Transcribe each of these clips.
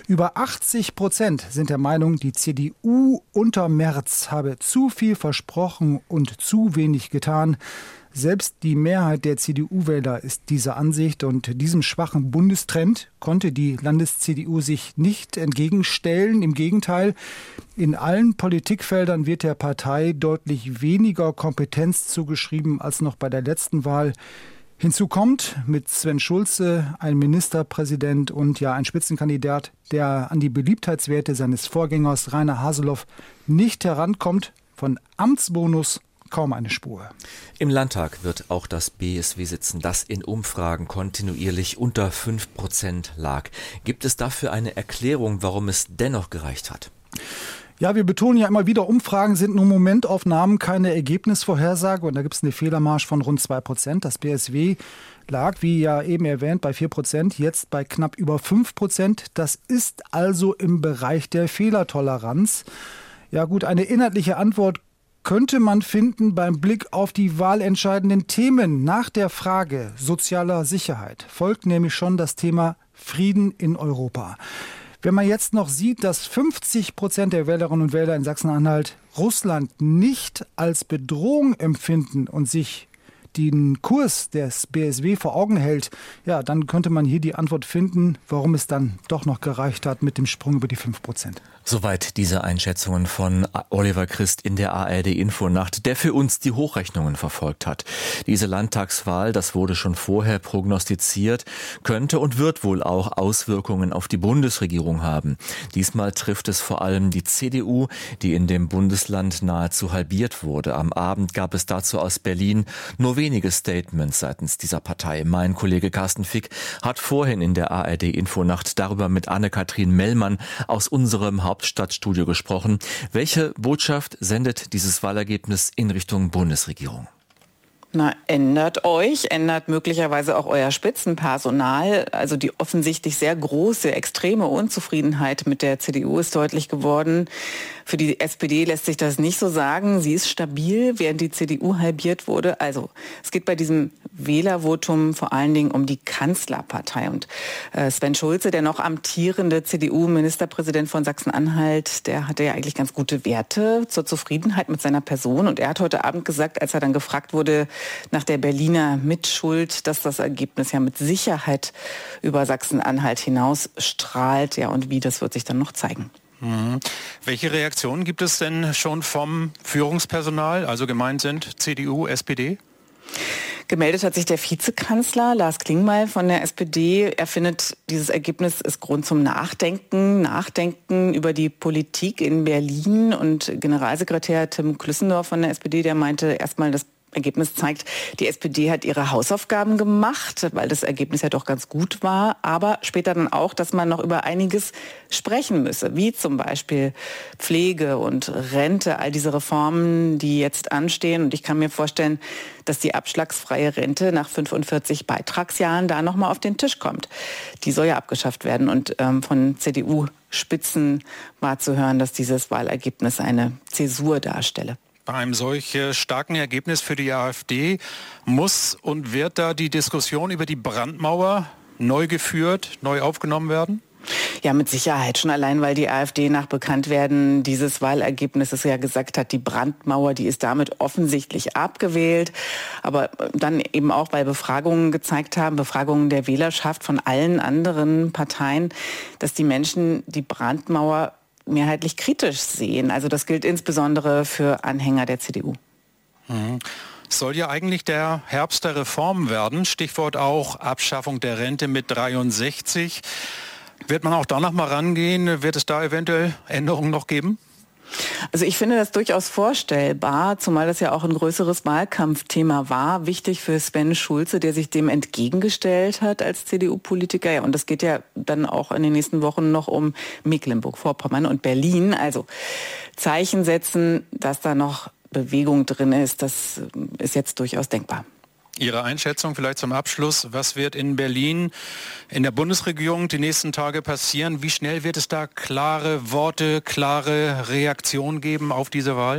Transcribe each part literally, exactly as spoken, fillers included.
Über achtzig Prozent sind der Meinung, die C D U unter Merz habe zu viel versprochen und zu wenig getan. Selbst die Mehrheit der C D U-Wähler ist dieser Ansicht und diesem schwachen Bundestrend konnte die Landes-C D U sich nicht entgegenstellen. Im Gegenteil, in allen Politikfeldern wird der Partei deutlich weniger Kompetenz zugeschrieben als noch bei der letzten Wahl. Hinzu kommt mit Sven Schulze ein Ministerpräsident und ja ein Spitzenkandidat, der an die Beliebtheitswerte seines Vorgängers Rainer Haseloff nicht herankommt. Von Amtsbonus kaum eine Spur. Im Landtag wird auch das B S W sitzen, das in Umfragen kontinuierlich unter fünf Prozent lag. Gibt es dafür eine Erklärung, warum es dennoch gereicht hat? Ja, wir betonen ja immer wieder, Umfragen sind nur Momentaufnahmen, keine Ergebnisvorhersage. Und da gibt es eine Fehlermarge von rund zwei Prozent. Das B S W lag, wie ja eben erwähnt, bei vier Prozent, jetzt bei knapp über fünf Prozent. Das ist also im Bereich der Fehlertoleranz. Ja gut, eine inhaltliche Antwort könnte man finden beim Blick auf die wahlentscheidenden Themen. Nach der Frage sozialer Sicherheit folgt nämlich schon das Thema Frieden in Europa. Wenn man jetzt noch sieht, dass fünfzig Prozent der Wählerinnen und Wähler in Sachsen-Anhalt Russland nicht als Bedrohung empfinden und sich den Kurs des B S W vor Augen hält, ja, dann könnte man hier die Antwort finden, warum es dann doch noch gereicht hat mit dem Sprung über die fünf Prozent. Soweit diese Einschätzungen von Oliver Christ in der A R D-Infonacht, der für uns die Hochrechnungen verfolgt hat. Diese Landtagswahl, das wurde schon vorher prognostiziert, könnte und wird wohl auch Auswirkungen auf die Bundesregierung haben. Diesmal trifft es vor allem die C D U, die in dem Bundesland nahezu halbiert wurde. Am Abend gab es dazu aus Berlin nur wenige Statements seitens dieser Partei. Mein Kollege Carsten Fick hat vorhin in der A R D-Infonacht darüber mit Anne-Kathrin Mellmann aus unserem Hauptstadtstudio gesprochen. Welche Botschaft sendet dieses Wahlergebnis in Richtung Bundesregierung? Na, ändert euch, ändert möglicherweise auch euer Spitzenpersonal. Also die offensichtlich sehr große, extreme Unzufriedenheit mit der C D U ist deutlich geworden. Für die S P D lässt sich das nicht so sagen. Sie ist stabil, während die C D U halbiert wurde. Also es geht bei diesem Wählervotum vor allen Dingen um die Kanzlerpartei. Und äh, Sven Schulze, der noch amtierende C D U-Ministerpräsident von Sachsen-Anhalt, der hatte ja eigentlich ganz gute Werte zur Zufriedenheit mit seiner Person. Und er hat heute Abend gesagt, als er dann gefragt wurde nach der Berliner Mitschuld, dass das Ergebnis ja mit Sicherheit über Sachsen-Anhalt hinaus strahlt. Ja, und wie, das wird sich dann noch zeigen. Mhm. Welche Reaktionen gibt es denn schon vom Führungspersonal, also gemeint sind C D U, S P D? Gemeldet hat sich der Vizekanzler Lars Klingbeil von der S P D. Er findet, dieses Ergebnis ist Grund zum Nachdenken. Nachdenken über die Politik in Berlin. Und Generalsekretär Tim Klüssendorf von der S P D, der meinte erstmal, das Ergebnis zeigt, die S P D hat ihre Hausaufgaben gemacht, weil das Ergebnis ja doch ganz gut war. Aber später dann auch, dass man noch über einiges sprechen müsse, wie zum Beispiel Pflege und Rente, all diese Reformen, die jetzt anstehen. Und ich kann mir vorstellen, dass die abschlagsfreie Rente nach fünfundvierzig Beitragsjahren da nochmal auf den Tisch kommt. Die soll ja abgeschafft werden. Und ähm, von C D U-Spitzen war zu hören, dass dieses Wahlergebnis eine Zäsur darstelle. Bei einem solch starken Ergebnis für die AfD muss und wird da die Diskussion über die Brandmauer neu geführt, neu aufgenommen werden? Ja, mit Sicherheit. Schon allein, weil die AfD nach Bekanntwerden dieses Wahlergebnisses ja gesagt hat, die Brandmauer, die ist damit offensichtlich abgewählt. Aber dann eben auch, weil Befragungen gezeigt haben, Befragungen der Wählerschaft von allen anderen Parteien, dass die Menschen die Brandmauer mehrheitlich kritisch sehen. Also das gilt insbesondere für Anhänger der C D U. Mhm. Soll ja eigentlich der Herbst der Reformen werden. Stichwort auch Abschaffung der Rente mit dreiundsechzig. Wird man auch da noch mal rangehen? Wird es da eventuell Änderungen noch geben? Also ich finde das durchaus vorstellbar, zumal das ja auch ein größeres Wahlkampfthema war. Wichtig für Sven Schulze, der sich dem entgegengestellt hat als C D U-Politiker. Ja, und das geht ja dann auch in den nächsten Wochen noch um Mecklenburg-Vorpommern und Berlin. Also Zeichen setzen, dass da noch Bewegung drin ist, das ist jetzt durchaus denkbar. Ihre Einschätzung vielleicht zum Abschluss. Was wird in Berlin, in der Bundesregierung die nächsten Tage passieren? Wie schnell wird es da klare Worte, klare Reaktionen geben auf diese Wahl?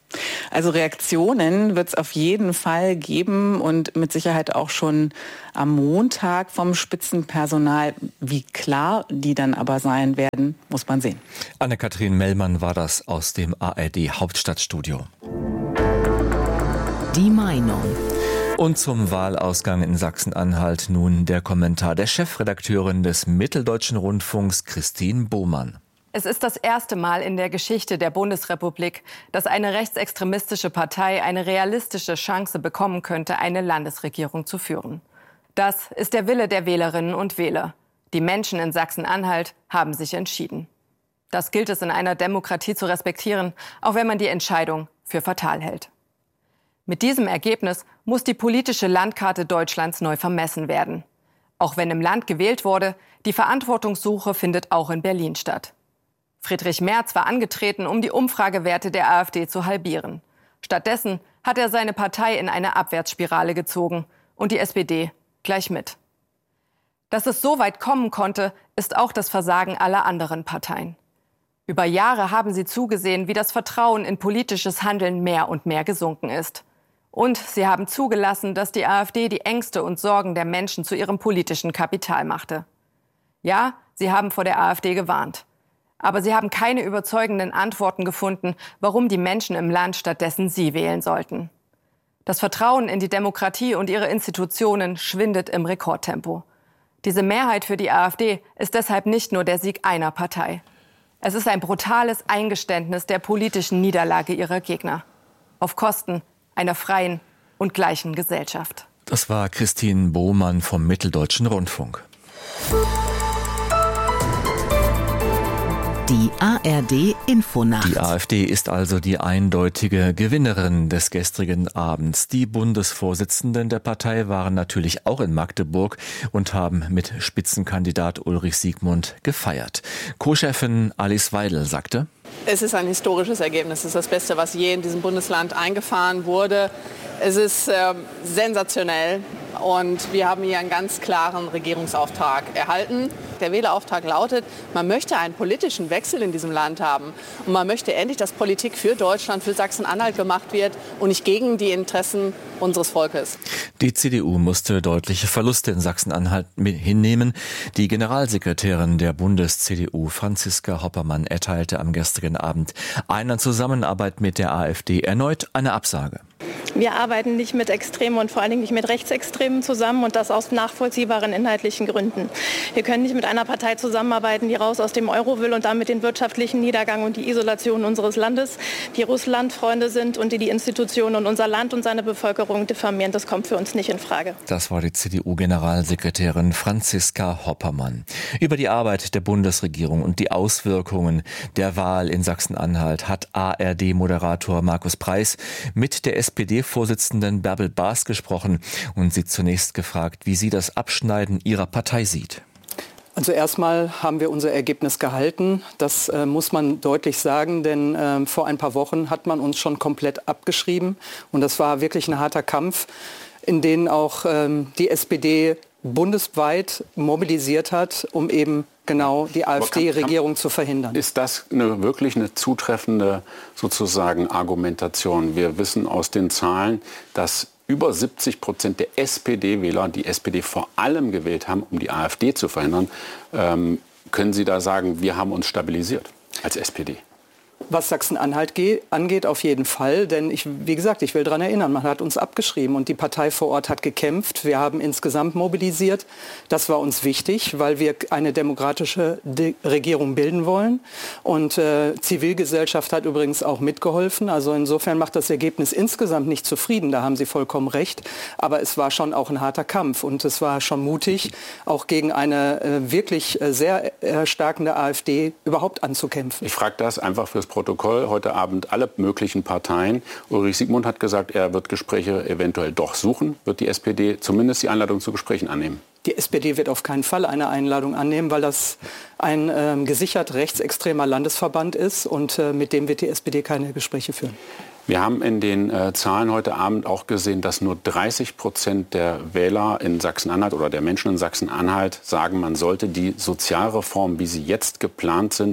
Also Reaktionen wird es auf jeden Fall geben und mit Sicherheit auch schon am Montag vom Spitzenpersonal. Wie klar die dann aber sein werden, muss man sehen. Anne-Kathrin Mellmann war das aus dem A R D-Hauptstadtstudio. Die Meinung. Und zum Wahlausgang in Sachsen-Anhalt nun der Kommentar der Chefredakteurin des Mitteldeutschen Rundfunks, Christine Bohmann. Es ist das erste Mal in der Geschichte der Bundesrepublik, dass eine rechtsextremistische Partei eine realistische Chance bekommen könnte, eine Landesregierung zu führen. Das ist der Wille der Wählerinnen und Wähler. Die Menschen in Sachsen-Anhalt haben sich entschieden. Das gilt es in einer Demokratie zu respektieren, auch wenn man die Entscheidung für fatal hält. Mit diesem Ergebnis muss die politische Landkarte Deutschlands neu vermessen werden. Auch wenn im Land gewählt wurde, die Verantwortungssuche findet auch in Berlin statt. Friedrich Merz war angetreten, um die Umfragewerte der AfD zu halbieren. Stattdessen hat er seine Partei in eine Abwärtsspirale gezogen und die S P D gleich mit. Dass es so weit kommen konnte, ist auch das Versagen aller anderen Parteien. Über Jahre haben sie zugesehen, wie das Vertrauen in politisches Handeln mehr und mehr gesunken ist. Und sie haben zugelassen, dass die AfD die Ängste und Sorgen der Menschen zu ihrem politischen Kapital machte. Ja, sie haben vor der AfD gewarnt. Aber sie haben keine überzeugenden Antworten gefunden, warum die Menschen im Land stattdessen sie wählen sollten. Das Vertrauen in die Demokratie und ihre Institutionen schwindet im Rekordtempo. Diese Mehrheit für die AfD ist deshalb nicht nur der Sieg einer Partei. Es ist ein brutales Eingeständnis der politischen Niederlage ihrer Gegner. Auf Kosten einer freien und gleichen Gesellschaft. Das war Christine Bohmann vom Mitteldeutschen Rundfunk. Die A R D-Infonacht. Die AfD ist also die eindeutige Gewinnerin des gestrigen Abends. Die Bundesvorsitzenden der Partei waren natürlich auch in Magdeburg und haben mit Spitzenkandidat Ulrich Siegmund gefeiert. Co-Chefin Alice Weidel sagte: Es ist ein historisches Ergebnis. Es ist das Beste, was je in diesem Bundesland eingefahren wurde. Es ist äh, sensationell und wir haben hier einen ganz klaren Regierungsauftrag erhalten. Der Wählerauftrag lautet, man möchte einen politischen Wechsel in diesem Land haben und man möchte endlich, dass Politik für Deutschland, für Sachsen-Anhalt gemacht wird und nicht gegen die Interessen unseres Volkes. Die C D U musste deutliche Verluste in Sachsen-Anhalt hinnehmen. Die Generalsekretärin der Bundes-C D U, Franziska Hoppermann, erteilte am gestrigen Abend einer Zusammenarbeit mit der AfD erneut eine Absage. Wir arbeiten nicht mit Extremen und vor allen Dingen nicht mit Rechtsextremen zusammen und das aus nachvollziehbaren inhaltlichen Gründen. Wir können nicht mit einer Partei zusammenarbeiten, die raus aus dem Euro will und damit den wirtschaftlichen Niedergang und die Isolation unseres Landes, die Russlandfreunde sind und die die Institutionen und unser Land und seine Bevölkerung diffamieren. Das kommt für uns nicht in Frage. Das war die C D U-Generalsekretärin Franziska Hoppermann. Über die Arbeit der Bundesregierung und die Auswirkungen der Wahl in Sachsen-Anhalt hat A R D-Moderator Markus Preis mit der S P D-Vorsitzenden Bärbel Baas gesprochen und sie zunächst gefragt, wie sie das Abschneiden ihrer Partei sieht. Also erstmal haben wir unser Ergebnis gehalten. Das äh, muss man deutlich sagen, denn äh, vor ein paar Wochen hat man uns schon komplett abgeschrieben. Und das war wirklich ein harter Kampf, in dem auch ähm, die S P D bundesweit mobilisiert hat, um eben genau die AfD-Regierung zu verhindern. Ist das eine, wirklich eine zutreffende sozusagen Argumentation? Wir wissen aus den Zahlen, dass über siebzig Prozent der S P D-Wähler die S P D vor allem gewählt haben, um die AfD zu verhindern. Ähm, können Sie da sagen, wir haben uns stabilisiert als S P D? Was Sachsen-Anhalt angeht, auf jeden Fall. Denn, ich, wie gesagt, ich will daran erinnern, man hat uns abgeschrieben und die Partei vor Ort hat gekämpft. Wir haben insgesamt mobilisiert. Das war uns wichtig, weil wir eine demokratische De- Regierung bilden wollen. Und äh, Zivilgesellschaft hat übrigens auch mitgeholfen. Also insofern macht das Ergebnis insgesamt nicht zufrieden. Da haben Sie vollkommen recht. Aber es war schon auch ein harter Kampf. Und es war schon mutig, auch gegen eine äh, wirklich äh, sehr erstarkende AfD überhaupt anzukämpfen. Ich frage das einfach fürs Protokoll. Heute Abend alle möglichen Parteien. Ulrich Siegmund hat gesagt, er wird Gespräche eventuell doch suchen. Wird die S P D zumindest die Einladung zu Gesprächen annehmen? Die S P D wird auf keinen Fall eine Einladung annehmen, weil das ein ähm, gesichert rechtsextremer Landesverband ist und äh, mit dem wird die S P D keine Gespräche führen. Wir haben in den äh, Zahlen heute Abend auch gesehen, dass nur dreißig Prozent der Wähler in Sachsen-Anhalt oder der Menschen in Sachsen-Anhalt sagen, man sollte die Sozialreformen, wie sie jetzt geplant sind,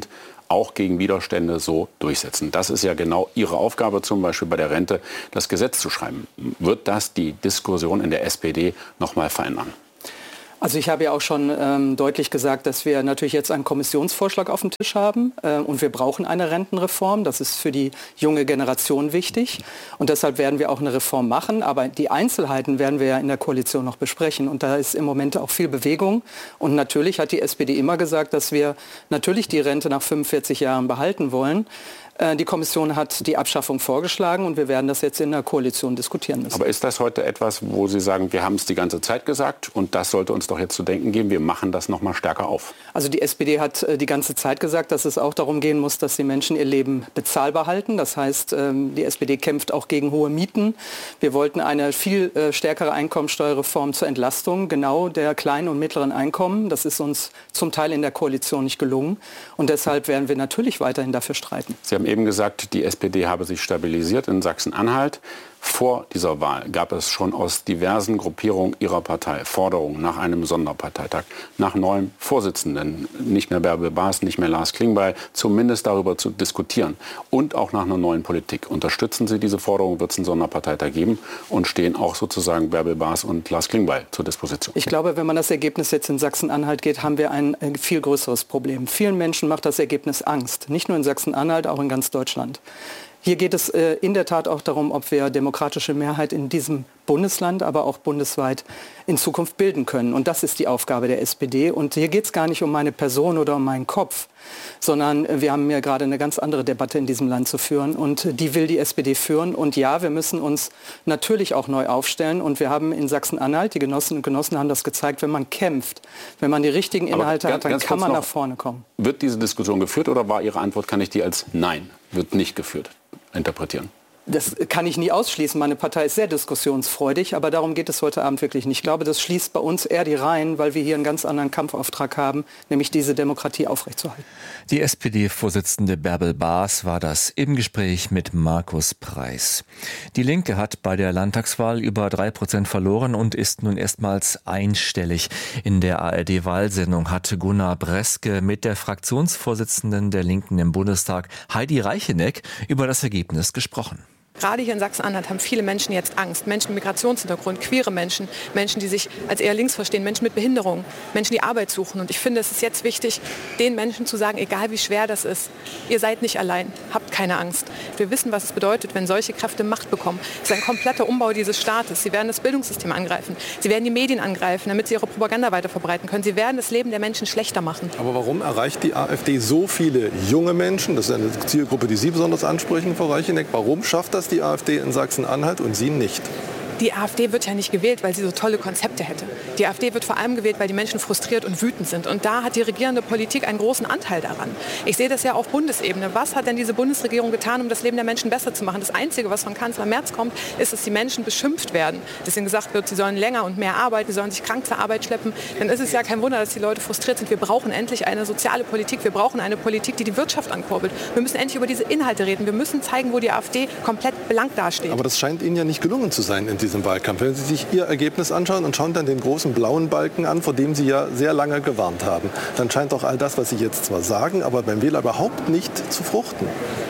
auch gegen Widerstände so durchsetzen. Das ist ja genau Ihre Aufgabe, zum Beispiel bei der Rente, das Gesetz zu schreiben. Wird das die Diskussion in der S P D noch mal verändern? Also ich habe ja auch schon ähm, deutlich gesagt, dass wir natürlich jetzt einen Kommissionsvorschlag auf dem Tisch haben äh, und wir brauchen eine Rentenreform. Das ist für die junge Generation wichtig und deshalb werden wir auch eine Reform machen. Aber die Einzelheiten werden wir ja in der Koalition noch besprechen und da ist im Moment auch viel Bewegung. Und natürlich hat die S P D immer gesagt, dass wir natürlich die Rente nach fünfundvierzig Jahren behalten wollen. Die Kommission hat die Abschaffung vorgeschlagen und wir werden das jetzt in der Koalition diskutieren müssen. Aber ist das heute etwas, wo Sie sagen, wir haben es die ganze Zeit gesagt und das sollte uns doch jetzt zu denken geben, wir machen das noch mal stärker auf? Also die S P D hat die ganze Zeit gesagt, dass es auch darum gehen muss, dass die Menschen ihr Leben bezahlbar halten. Das heißt, die S P D kämpft auch gegen hohe Mieten. Wir wollten eine viel stärkere Einkommensteuerreform zur Entlastung genau der kleinen und mittleren Einkommen. Das ist uns zum Teil in der Koalition nicht gelungen und deshalb werden wir natürlich weiterhin dafür streiten. Sie haben eben gesagt, die S P D habe sich stabilisiert in Sachsen-Anhalt. Vor dieser Wahl gab es schon aus diversen Gruppierungen Ihrer Partei Forderungen nach einem Sonderparteitag, nach neuem Vorsitzenden, nicht mehr Bärbel Baas, nicht mehr Lars Klingbeil, zumindest darüber zu diskutieren und auch nach einer neuen Politik. Unterstützen Sie diese Forderung, wird es einen Sonderparteitag geben und stehen auch sozusagen Bärbel Baas und Lars Klingbeil zur Disposition? Ich glaube, wenn man das Ergebnis jetzt in Sachsen-Anhalt geht, haben wir ein viel größeres Problem. Vielen Menschen macht das Ergebnis Angst, nicht nur in Sachsen-Anhalt, auch in ganz Deutschland. Hier geht es äh, in der Tat auch darum, ob wir demokratische Mehrheit in diesem Bundesland, aber auch bundesweit in Zukunft bilden können. Und das ist die Aufgabe der S P D. Und hier geht es gar nicht um meine Person oder um meinen Kopf, sondern wir haben ja gerade eine ganz andere Debatte in diesem Land zu führen. Und die will die S P D führen. Und ja, wir müssen uns natürlich auch neu aufstellen. Und wir haben in Sachsen-Anhalt, die Genossinnen und Genossen haben das gezeigt, wenn man kämpft, wenn man die richtigen Inhalte ganz, hat, dann kann man noch, nach vorne kommen. Wird diese Diskussion geführt oder war Ihre Antwort, kann ich die als Nein, wird nicht geführt, interpretieren? Das kann ich nie ausschließen. Meine Partei ist sehr diskussionsfreudig, aber darum geht es heute Abend wirklich nicht. Ich glaube, das schließt bei uns eher die Reihen, weil wir hier einen ganz anderen Kampfauftrag haben, nämlich diese Demokratie aufrechtzuerhalten. Die S P D-Vorsitzende Bärbel Baas war das im Gespräch mit Markus Preis. Die Linke hat bei der Landtagswahl über drei Prozent verloren und ist nun erstmals einstellig. In der A R D-Wahlsendung hatte Gunnar Breske mit der Fraktionsvorsitzenden der Linken im Bundestag, Heidi Reicheneck, über das Ergebnis gesprochen. Gerade hier in Sachsen-Anhalt haben viele Menschen jetzt Angst. Menschen mit Migrationshintergrund, queere Menschen, Menschen, die sich als eher links verstehen, Menschen mit Behinderung, Menschen, die Arbeit suchen. Und ich finde, es ist jetzt wichtig, den Menschen zu sagen, egal wie schwer das ist, ihr seid nicht allein, habt keine Angst. Wir wissen, was es bedeutet, wenn solche Kräfte Macht bekommen. Es ist ein kompletter Umbau dieses Staates. Sie werden das Bildungssystem angreifen. Sie werden die Medien angreifen, damit sie ihre Propaganda weiter verbreiten können. Sie werden das Leben der Menschen schlechter machen. Aber warum erreicht die AfD so viele junge Menschen? Das ist eine Zielgruppe, die Sie besonders ansprechen, Frau Reicheneck. Warum schafft das die AfD in Sachsen-Anhalt und Sie nicht? Die AfD wird ja nicht gewählt, weil sie so tolle Konzepte hätte. Die AfD wird vor allem gewählt, weil die Menschen frustriert und wütend sind. Und da hat die regierende Politik einen großen Anteil daran. Ich sehe das ja auf Bundesebene. Was hat denn diese Bundesregierung getan, um das Leben der Menschen besser zu machen? Das Einzige, was von Kanzler Merz kommt, ist, dass die Menschen beschimpft werden. Dass ihnen gesagt wird, sie sollen länger und mehr arbeiten, sie sollen sich krank zur Arbeit schleppen. Dann ist es ja kein Wunder, dass die Leute frustriert sind. Wir brauchen endlich eine soziale Politik. Wir brauchen eine Politik, die die Wirtschaft ankurbelt. Wir müssen endlich über diese Inhalte reden. Wir müssen zeigen, wo die AfD komplett blank dasteht. Aber das scheint Ihnen ja nicht gelungen zu sein in diesem Wahlkampf. Wenn Sie sich Ihr Ergebnis anschauen und schauen dann den großen blauen Balken an, vor dem Sie ja sehr lange gewarnt haben, dann scheint doch all das, was Sie jetzt zwar sagen, aber beim Wähler überhaupt nicht zu fruchten.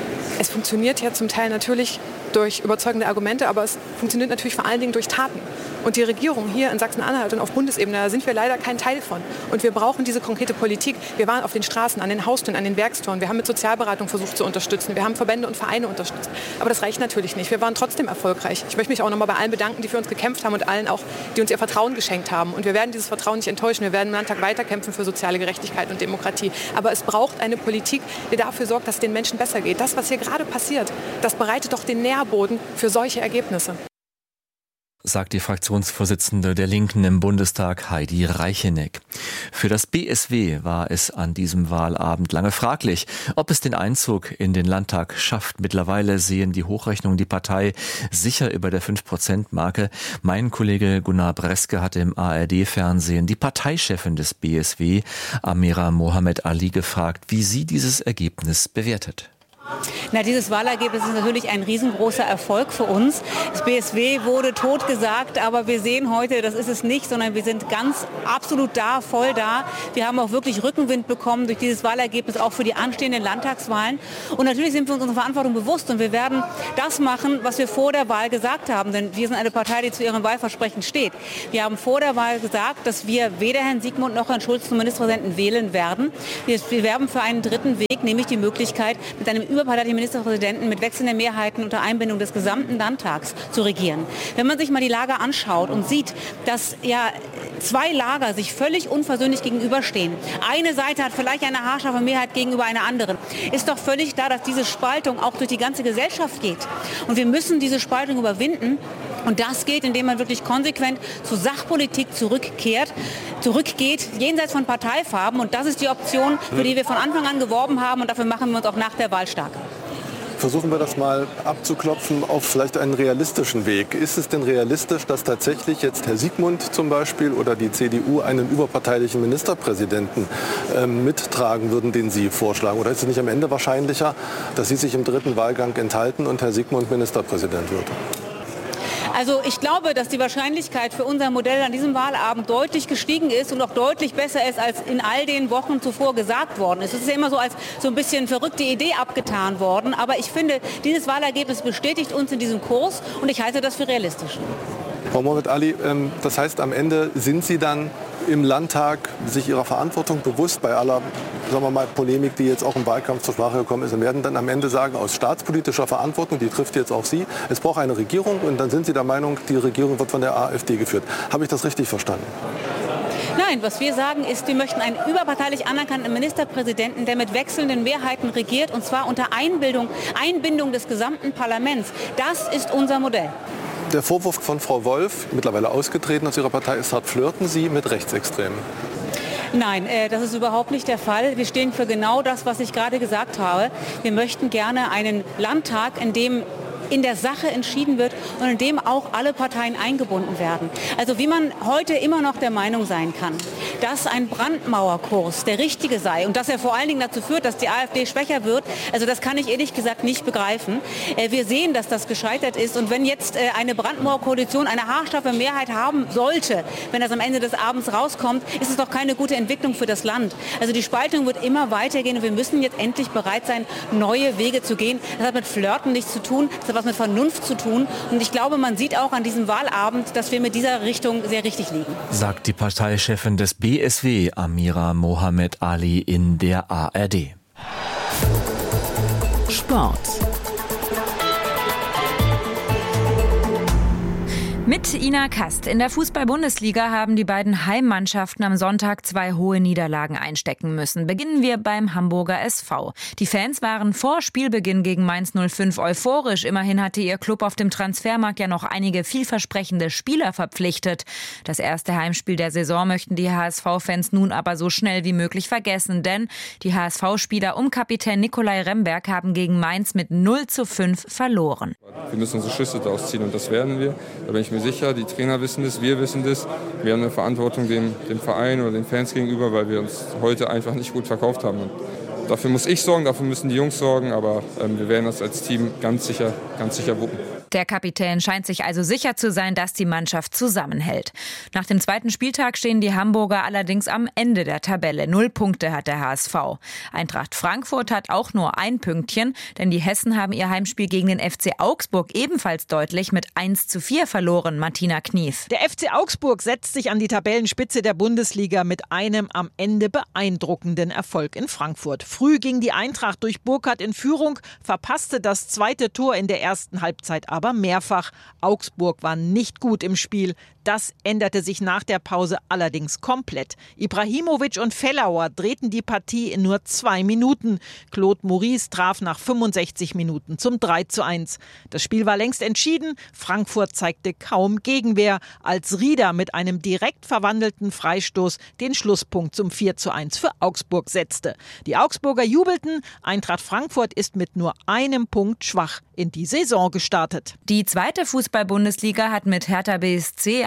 Es funktioniert ja zum Teil natürlich durch überzeugende Argumente, aber es funktioniert natürlich vor allen Dingen durch Taten. Und die Regierung hier in Sachsen-Anhalt und auf Bundesebene, da sind wir leider kein Teil von. Und wir brauchen diese konkrete Politik. Wir waren auf den Straßen, an den Haustüren, an den Werkstoren. Wir haben mit Sozialberatung versucht zu unterstützen. Wir haben Verbände und Vereine unterstützt. Aber das reicht natürlich nicht. Wir waren trotzdem erfolgreich. Ich möchte mich auch noch mal bei allen bedanken, die für uns gekämpft haben und allen auch, die uns ihr Vertrauen geschenkt haben. Und wir werden dieses Vertrauen nicht enttäuschen. Wir werden im Landtag weiterkämpfen für soziale Gerechtigkeit und Demokratie. Aber es braucht eine Politik, die dafür sorgt, dass es den Menschen besser geht. Das, was hier gerade passiert, das bereitet doch den Nährboden für solche Ergebnisse. Sagt die Fraktionsvorsitzende der Linken im Bundestag, Heidi Reicheneck. Für das B S W war es an diesem Wahlabend lange fraglich, ob es den Einzug in den Landtag schafft. Mittlerweile sehen die Hochrechnungen die Partei sicher über der fünf Prozent Marke. Mein Kollege Gunnar Breske hatte im A R D-Fernsehen die Parteichefin des B S W, Amira Mohamed Ali, gefragt, wie sie dieses Ergebnis bewertet. Na, dieses Wahlergebnis ist natürlich ein riesengroßer Erfolg für uns. Das B S W wurde totgesagt, aber wir sehen heute, das ist es nicht, sondern wir sind ganz absolut da, voll da. Wir haben auch wirklich Rückenwind bekommen durch dieses Wahlergebnis, auch für die anstehenden Landtagswahlen. Und natürlich sind wir uns unserer Verantwortung bewusst und wir werden das machen, was wir vor der Wahl gesagt haben. Denn wir sind eine Partei, die zu ihrem Wahlversprechen steht. Wir haben vor der Wahl gesagt, dass wir weder Herrn Siegmund noch Herrn Schulz zum Ministerpräsidenten wählen werden. Wir, wir werben für einen dritten Weg, nämlich die Möglichkeit, mit einem überparteilichen Ministerpräsidenten mit wechselnden Mehrheiten unter Einbindung des gesamten Landtags zu regieren. Wenn man sich mal die Lage anschaut und sieht, dass ja zwei Lager sich völlig unversöhnlich gegenüberstehen, eine Seite hat vielleicht eine haarscharfe Mehrheit gegenüber einer anderen, ist doch völlig klar, dass diese Spaltung auch durch die ganze Gesellschaft geht. Und wir müssen diese Spaltung überwinden. Und das geht, indem man wirklich konsequent zur Sachpolitik zurückkehrt, zurückgeht, jenseits von Parteifarben. Und das ist die Option, für die wir von Anfang an geworben haben. Und dafür machen wir uns auch nach der Wahl stark. Versuchen wir das mal abzuklopfen auf vielleicht einen realistischen Weg. Ist es denn realistisch, dass tatsächlich jetzt Herr Siegmund zum Beispiel oder die C D U einen überparteilichen Ministerpräsidenten äh, mittragen würden, den Sie vorschlagen? Oder ist es nicht am Ende wahrscheinlicher, dass Sie sich im dritten Wahlgang enthalten und Herr Siegmund Ministerpräsident wird? Also ich glaube, dass die Wahrscheinlichkeit für unser Modell an diesem Wahlabend deutlich gestiegen ist und auch deutlich besser ist, als in all den Wochen zuvor gesagt worden ist. Es ist ja immer so als so ein bisschen verrückte Idee abgetan worden. Aber ich finde, dieses Wahlergebnis bestätigt uns in diesem Kurs und ich halte das für realistisch. Frau Mohamed Ali, das heißt, am Ende sind Sie dann im Landtag sich ihrer Verantwortung bewusst bei aller, sagen wir mal, Polemik, die jetzt auch im Wahlkampf zur Sprache gekommen ist, und werden dann am Ende sagen, aus staatspolitischer Verantwortung, die trifft jetzt auch Sie, es braucht eine Regierung und dann sind Sie der Meinung, die Regierung wird von der AfD geführt. Habe ich das richtig verstanden? Nein, was wir sagen ist, wir möchten einen überparteilich anerkannten Ministerpräsidenten, der mit wechselnden Mehrheiten regiert, und zwar unter Einbindung, Einbindung des gesamten Parlaments. Das ist unser Modell. Der Vorwurf von Frau Wolf, mittlerweile ausgetreten aus ihrer Partei, ist hart. Flirten Sie mit Rechtsextremen? Nein, äh, das ist überhaupt nicht der Fall. Wir stehen für genau das, was ich gerade gesagt habe. Wir möchten gerne einen Landtag, in dem in der Sache entschieden wird und in dem auch alle Parteien eingebunden werden. Also wie man heute immer noch der Meinung sein kann, dass ein Brandmauerkurs der richtige sei und dass er vor allen Dingen dazu führt, dass die AfD schwächer wird, also das kann ich ehrlich gesagt nicht begreifen. Wir sehen, dass das gescheitert ist, und wenn jetzt eine Brandmauerkoalition eine haarscharfe Mehrheit haben sollte, wenn das am Ende des Abends rauskommt, ist es doch keine gute Entwicklung für das Land. Also die Spaltung wird immer weitergehen und wir müssen jetzt endlich bereit sein, neue Wege zu gehen. Das hat mit Flirten nichts zu tun, das hat was mit Vernunft zu tun. Und ich glaube, man sieht auch an diesem Wahlabend, dass wir mit dieser Richtung sehr richtig liegen. Sagt die Parteichefin des B S W, Amira Mohamed Ali, in der A R D. Sport. Mit Ina Kast. In der Fußball-Bundesliga haben die beiden Heimmannschaften am Sonntag zwei hohe Niederlagen einstecken müssen. Beginnen wir beim Hamburger S V. Die Fans waren vor Spielbeginn gegen Mainz null fünf euphorisch. Immerhin hatte ihr Club auf dem Transfermarkt ja noch einige vielversprechende Spieler verpflichtet. Das erste Heimspiel der Saison möchten die H S V-Fans nun aber so schnell wie möglich vergessen. Denn die H S V-Spieler um Kapitän Nikolai Remberg haben gegen Mainz mit null zu fünf verloren. Wir müssen unsere Schlüsse daraus ziehen und das werden wir. Da bin ich mir sicher, die Trainer wissen das, wir wissen das. Wir haben eine Verantwortung dem, dem Verein oder den Fans gegenüber, weil wir uns heute einfach nicht gut verkauft haben. Und dafür muss ich sorgen, dafür müssen die Jungs sorgen, aber ähm, wir werden das als Team ganz sicher, ganz sicher wuppen. Der Kapitän scheint sich also sicher zu sein, dass die Mannschaft zusammenhält. Nach dem zweiten Spieltag stehen die Hamburger allerdings am Ende der Tabelle. Null Punkte hat der H S V. Eintracht Frankfurt hat auch nur ein Pünktchen, denn die Hessen haben ihr Heimspiel gegen den F C Augsburg ebenfalls deutlich mit eins zu vier verloren. Martina Knief. Der F C Augsburg setzt sich an die Tabellenspitze der Bundesliga mit einem am Ende beeindruckenden Erfolg in Frankfurt. Früh ging die Eintracht durch Burkhardt in Führung, verpasste das zweite Tor in der ersten Halbzeit aber mehrfach. Augsburg war nicht gut im Spiel. Das änderte sich nach der Pause allerdings komplett. Ibrahimovic und Fellauer drehten die Partie in nur zwei Minuten. Claude Maurice traf nach fünfundsechzig Minuten zum drei zu eins. Das Spiel war längst entschieden. Frankfurt zeigte kaum Gegenwehr, als Rieder mit einem direkt verwandelten Freistoß den Schlusspunkt zum vier zu eins für Augsburg setzte. Die Augsburger jubelten. Eintracht Frankfurt ist mit nur einem Punkt schwach in die Saison gestartet. Die zweite Fußball-Bundesliga hat mit Hertha B S C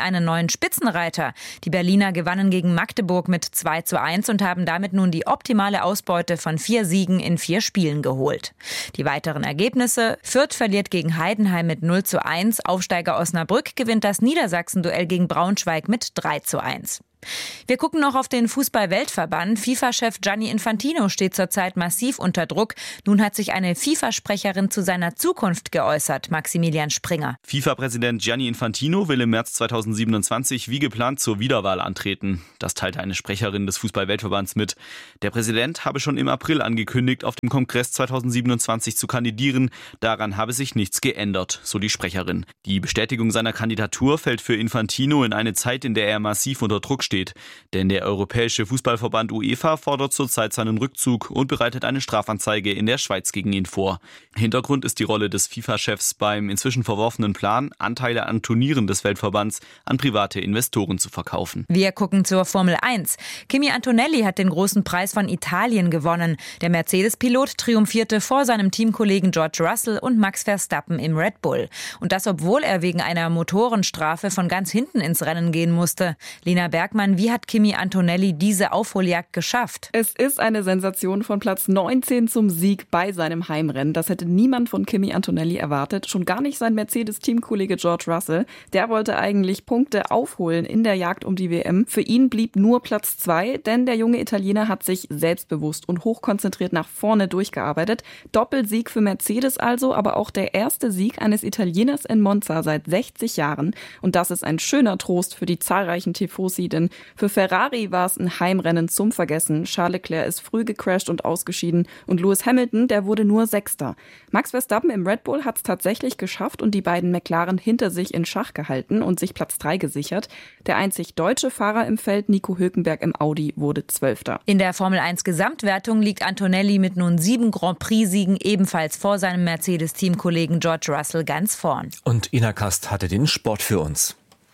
einen neuen Spitzenreiter. Die Berliner gewannen gegen Magdeburg mit zwei zu eins und haben damit nun die optimale Ausbeute von vier Siegen in vier Spielen geholt. Die weiteren Ergebnisse: Fürth verliert gegen Heidenheim mit null zu eins, Aufsteiger Osnabrück gewinnt das Niedersachsen-Duell gegen Braunschweig mit drei zu eins. Wir gucken noch auf den Fußball-Weltverband. FIFA-Chef Gianni Infantino steht zurzeit massiv unter Druck. Nun hat sich eine FIFA-Sprecherin zu seiner Zukunft geäußert, Maximilian Springer. FIFA-Präsident Gianni Infantino will im März zweitausendsiebenundzwanzig wie geplant zur Wiederwahl antreten. Das teilte eine Sprecherin des Fußball-Weltverbands mit. Der Präsident habe schon im April angekündigt, auf dem Kongress zweitausendsiebenundzwanzig zu kandidieren. Daran habe sich nichts geändert, so die Sprecherin. Die Bestätigung seiner Kandidatur fällt für Infantino in eine Zeit, in der er massiv unter Druck steht. Steht. Denn der Europäische Fußballverband UEFA fordert zurzeit seinen Rückzug und bereitet eine Strafanzeige in der Schweiz gegen ihn vor. Hintergrund ist die Rolle des FIFA-Chefs beim inzwischen verworfenen Plan, Anteile an Turnieren des Weltverbands an private Investoren zu verkaufen. Wir gucken zur Formel eins. Kimi Antonelli hat den großen Preis von Italien gewonnen. Der Mercedes-Pilot triumphierte vor seinem Teamkollegen George Russell und Max Verstappen im Red Bull. Und das, obwohl er wegen einer Motorenstrafe von ganz hinten ins Rennen gehen musste. Lena Bergmann, wie hat Kimi Antonelli diese Aufholjagd geschafft? Es ist eine Sensation von Platz neunzehn zum Sieg bei seinem Heimrennen. Das hätte niemand von Kimi Antonelli erwartet. Schon gar nicht sein Mercedes-Teamkollege George Russell. Der wollte eigentlich Punkte aufholen in der Jagd um die W M. Für ihn blieb nur Platz zwei, denn der junge Italiener hat sich selbstbewusst und hochkonzentriert nach vorne durchgearbeitet. Doppelsieg für Mercedes also, aber auch der erste Sieg eines Italieners in Monza seit sechzig Jahren. Und das ist ein schöner Trost für die zahlreichen Tifosi, denn für Ferrari war es ein Heimrennen zum Vergessen. Charles Leclerc ist früh gecrasht und ausgeschieden und Lewis Hamilton, der wurde nur Sechster. Max Verstappen im Red Bull hat es tatsächlich geschafft und die beiden McLaren hinter sich in Schach gehalten und sich Platz drei gesichert. Der einzig deutsche Fahrer im Feld, Nico Hülkenberg im Audi, wurde Zwölfter. In der Formel eins Gesamtwertung liegt Antonelli mit nun sieben Grand Prix-Siegen ebenfalls vor seinem Mercedes-Teamkollegen George Russell ganz vorn. Und Ina Kast hatte den Sport für uns.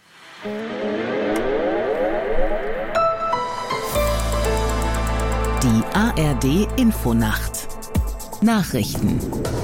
Die A R D Infonacht. Nachrichten.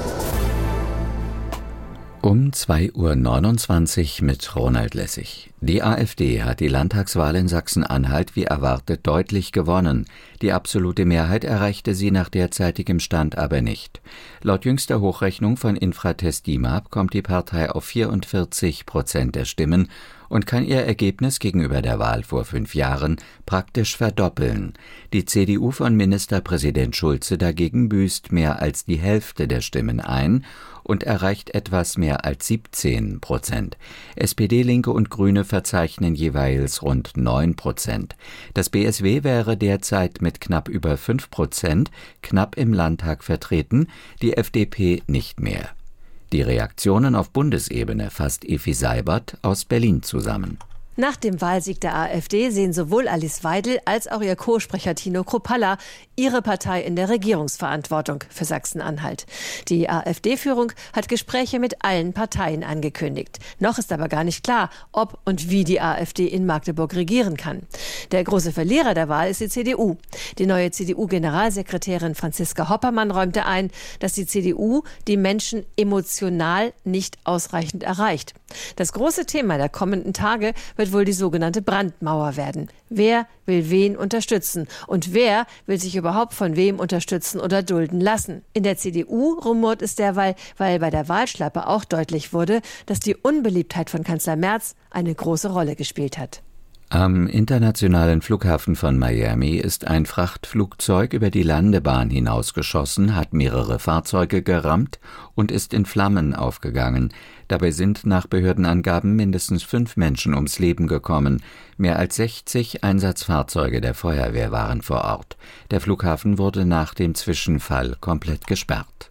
Um zwei Uhr neunundzwanzig mit Ronald Lessig. Die AfD hat die Landtagswahl in Sachsen-Anhalt wie erwartet deutlich gewonnen. Die absolute Mehrheit erreichte sie nach derzeitigem Stand aber nicht. Laut jüngster Hochrechnung von Infratest DIMAP kommt die Partei auf vierundvierzig Prozent der Stimmen und kann ihr Ergebnis gegenüber der Wahl vor fünf Jahren praktisch verdoppeln. Die C D U von Ministerpräsident Schulze dagegen büßt mehr als die Hälfte der Stimmen ein und erreicht etwas mehr als siebzehn Prozent. S P D, Linke und Grüne verzeichnen jeweils rund neun Prozent. Das B S W wäre derzeit mit knapp über fünf Prozent knapp im Landtag vertreten, die F D P nicht mehr. Die Reaktionen auf Bundesebene fasst Evi Seibert aus Berlin zusammen. Nach dem Wahlsieg der AfD sehen sowohl Alice Weidel als auch ihr Co-Sprecher Tino Kruppalla ihre Partei in der Regierungsverantwortung für Sachsen-Anhalt. Die AfD-Führung hat Gespräche mit allen Parteien angekündigt. Noch ist aber gar nicht klar, ob und wie die AfD in Magdeburg regieren kann. Der große Verlierer der Wahl ist die C D U. Die neue C D U-Generalsekretärin Franziska Hoppermann räumte ein, dass die C D U die Menschen emotional nicht ausreichend erreicht. Das große Thema der kommenden Tage wird wohl die sogenannte Brandmauer werden. Wer will wen unterstützen und wer will sich überhaupt von wem unterstützen oder dulden lassen? In der C D U rumort es derweil, weil bei der Wahlschlappe auch deutlich wurde, dass die Unbeliebtheit von Kanzler Merz eine große Rolle gespielt hat. Am internationalen Flughafen von Miami ist ein Frachtflugzeug über die Landebahn hinausgeschossen, hat mehrere Fahrzeuge gerammt und ist in Flammen aufgegangen. Dabei sind nach Behördenangaben mindestens fünf Menschen ums Leben gekommen. Mehr als sechzig Einsatzfahrzeuge der Feuerwehr waren vor Ort. Der Flughafen wurde nach dem Zwischenfall komplett gesperrt.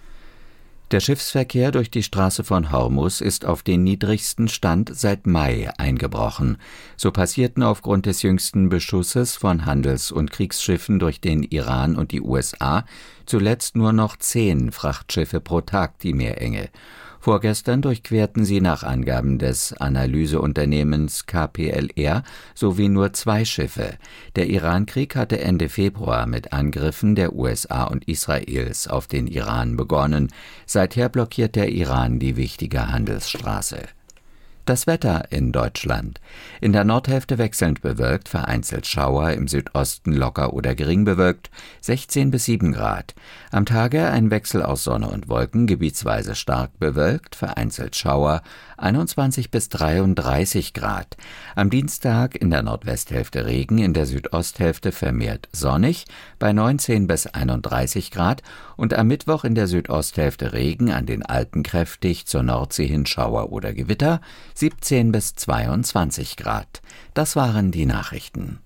Der Schiffsverkehr durch die Straße von Hormuz ist auf den niedrigsten Stand seit Mai eingebrochen. So passierten aufgrund des jüngsten Beschusses von Handels- und Kriegsschiffen durch den Iran und die U S A zuletzt nur noch zehn Frachtschiffe pro Tag die Meerenge. Vorgestern durchquerten sie nach Angaben des Analyseunternehmens K P L R sowie nur zwei Schiffe. Der Irankrieg hatte Ende Februar mit Angriffen der U S A und Israels auf den Iran begonnen. Seither blockiert der Iran die wichtige Handelsstraße. Das Wetter in Deutschland. In der Nordhälfte wechselnd bewölkt, vereinzelt Schauer, im Südosten locker oder gering bewölkt, sechzehn bis sieben Grad. Am Tage ein Wechsel aus Sonne und Wolken, gebietsweise stark bewölkt, vereinzelt Schauer, einundzwanzig bis dreiunddreißig Grad. Am Dienstag in der Nordwesthälfte Regen, in der Südosthälfte vermehrt sonnig, bei neunzehn bis einunddreißig Grad und am Mittwoch in der Südosthälfte Regen, an den Alpen kräftig, zur Nordsee hin Schauer oder Gewitter, siebzehn bis zweiundzwanzig Grad. Das waren die Nachrichten.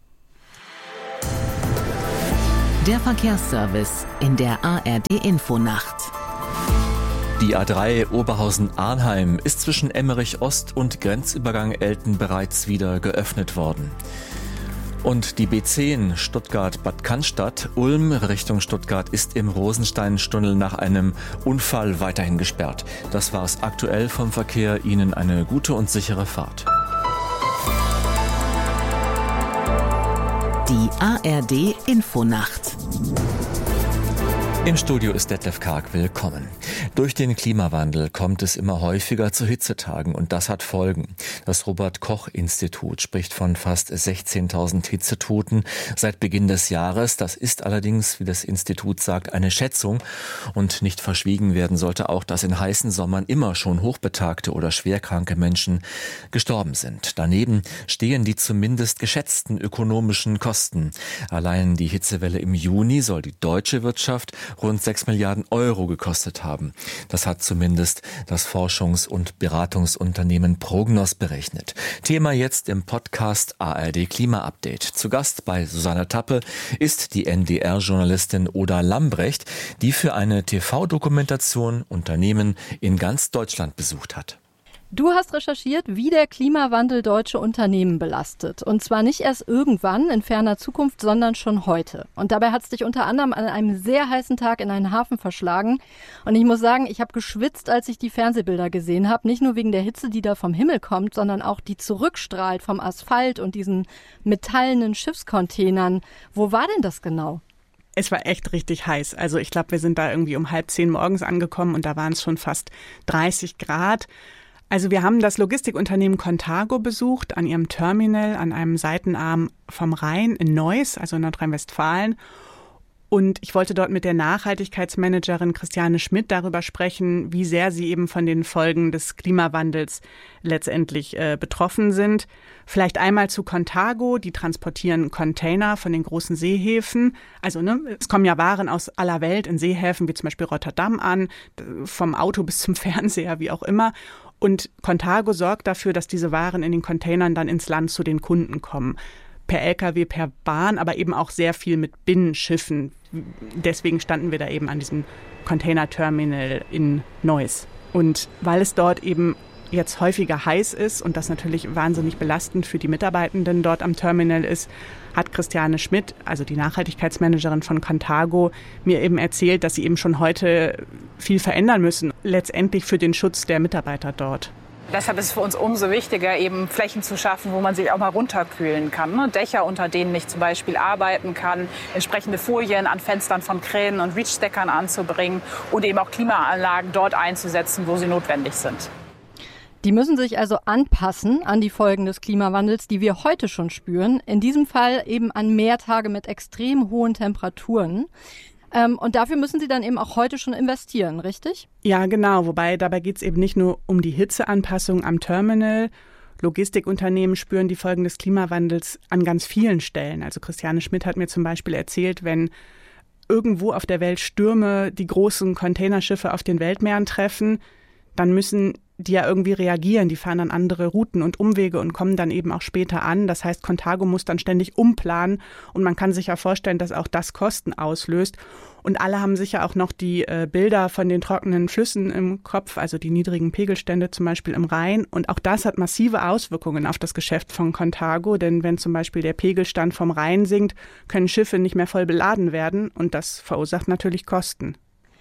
Der Verkehrsservice in der A R D-Infonacht. Die A drei Oberhausen-Arnheim ist zwischen Emmerich Ost und Grenzübergang Elten bereits wieder geöffnet worden. Und die B zehn Stuttgart-Bad Cannstatt, Ulm Richtung Stuttgart, ist im Rosensteintunnel nach einem Unfall weiterhin gesperrt. Das war's aktuell vom Verkehr. Ihnen eine gute und sichere Fahrt. Die A R D-Infonacht. Im Studio ist Detlef Karg, willkommen. Durch den Klimawandel kommt es immer häufiger zu Hitzetagen und das hat Folgen. Das Robert-Koch-Institut spricht von fast sechzehntausend Hitzetoten seit Beginn des Jahres. Das ist allerdings, wie das Institut sagt, eine Schätzung und nicht verschwiegen werden sollte auch, dass in heißen Sommern immer schon hochbetagte oder schwerkranke Menschen gestorben sind. Daneben stehen die zumindest geschätzten ökonomischen Kosten. Allein die Hitzewelle im Juni soll die deutsche Wirtschaft rund sechs Milliarden Euro gekostet haben. Das hat zumindest das Forschungs- und Beratungsunternehmen Prognos berechnet. Thema jetzt im Podcast A R D Klima Update. Zu Gast bei Susanne Tappe ist die N D R-Journalistin Oda Lambrecht, die für eine T V-Dokumentation Unternehmen in ganz Deutschland besucht hat. Du hast recherchiert, wie der Klimawandel deutsche Unternehmen belastet. Und zwar nicht erst irgendwann in ferner Zukunft, sondern schon heute. Und dabei hat es dich unter anderem an einem sehr heißen Tag in einen Hafen verschlagen. Und ich muss sagen, ich habe geschwitzt, als ich die Fernsehbilder gesehen habe. Nicht nur wegen der Hitze, die da vom Himmel kommt, sondern auch die zurückstrahlt vom Asphalt und diesen metallenen Schiffscontainern. Wo war denn das genau? Es war echt richtig heiß. Also ich glaube, wir sind da irgendwie um halb zehn morgens angekommen und da waren es schon fast dreißig Grad. Also wir haben das Logistikunternehmen Contago besucht an ihrem Terminal an einem Seitenarm vom Rhein in Neuss, also in Nordrhein-Westfalen. Und ich wollte dort mit der Nachhaltigkeitsmanagerin Christiane Schmidt darüber sprechen, wie sehr sie eben von den Folgen des Klimawandels letztendlich äh, betroffen sind. Vielleicht einmal zu Contago, die transportieren Container von den großen Seehäfen. Also ne, es kommen ja Waren aus aller Welt in Seehäfen, wie zum Beispiel Rotterdam an, vom Auto bis zum Fernseher, wie auch immer. Und Contago sorgt dafür, dass diese Waren in den Containern dann ins Land zu den Kunden kommen. Per L K W, per Bahn, aber eben auch sehr viel mit Binnenschiffen. Deswegen standen wir da eben an diesem Containerterminal in Neuss. Und weil es dort eben jetzt häufiger heiß ist und das natürlich wahnsinnig belastend für die Mitarbeitenden dort am Terminal ist, hat Christiane Schmidt, also die Nachhaltigkeitsmanagerin von Contago, mir eben erzählt, dass sie eben schon heute viel verändern müssen, letztendlich für den Schutz der Mitarbeiter dort. Deshalb ist es für uns umso wichtiger, eben Flächen zu schaffen, wo man sich auch mal runterkühlen kann. Ne? Dächer, unter denen ich zum Beispiel arbeiten kann, entsprechende Folien an Fenstern von Kränen und Reachdeckern anzubringen und eben auch Klimaanlagen dort einzusetzen, wo sie notwendig sind. Die müssen sich also anpassen an die Folgen des Klimawandels, die wir heute schon spüren. In diesem Fall eben an Mehrtage mit extrem hohen Temperaturen. Ähm, und dafür müssen sie dann eben auch heute schon investieren, richtig? Ja, genau. Wobei dabei geht es eben nicht nur um die Hitzeanpassung am Terminal. Logistikunternehmen spüren die Folgen des Klimawandels an ganz vielen Stellen. Also Christiane Schmidt hat mir zum Beispiel erzählt, wenn irgendwo auf der Welt Stürme die großen Containerschiffe auf den Weltmeeren treffen, dann müssen die ja irgendwie reagieren. Die fahren dann andere Routen und Umwege und kommen dann eben auch später an. Das heißt, Contago muss dann ständig umplanen und man kann sich ja vorstellen, dass auch das Kosten auslöst. Und alle haben sicher auch noch die äh, Bilder von den trockenen Flüssen im Kopf, also die niedrigen Pegelstände zum Beispiel im Rhein. Und auch das hat massive Auswirkungen auf das Geschäft von Contago, denn wenn zum Beispiel der Pegelstand vom Rhein sinkt, können Schiffe nicht mehr voll beladen werden und das verursacht natürlich Kosten.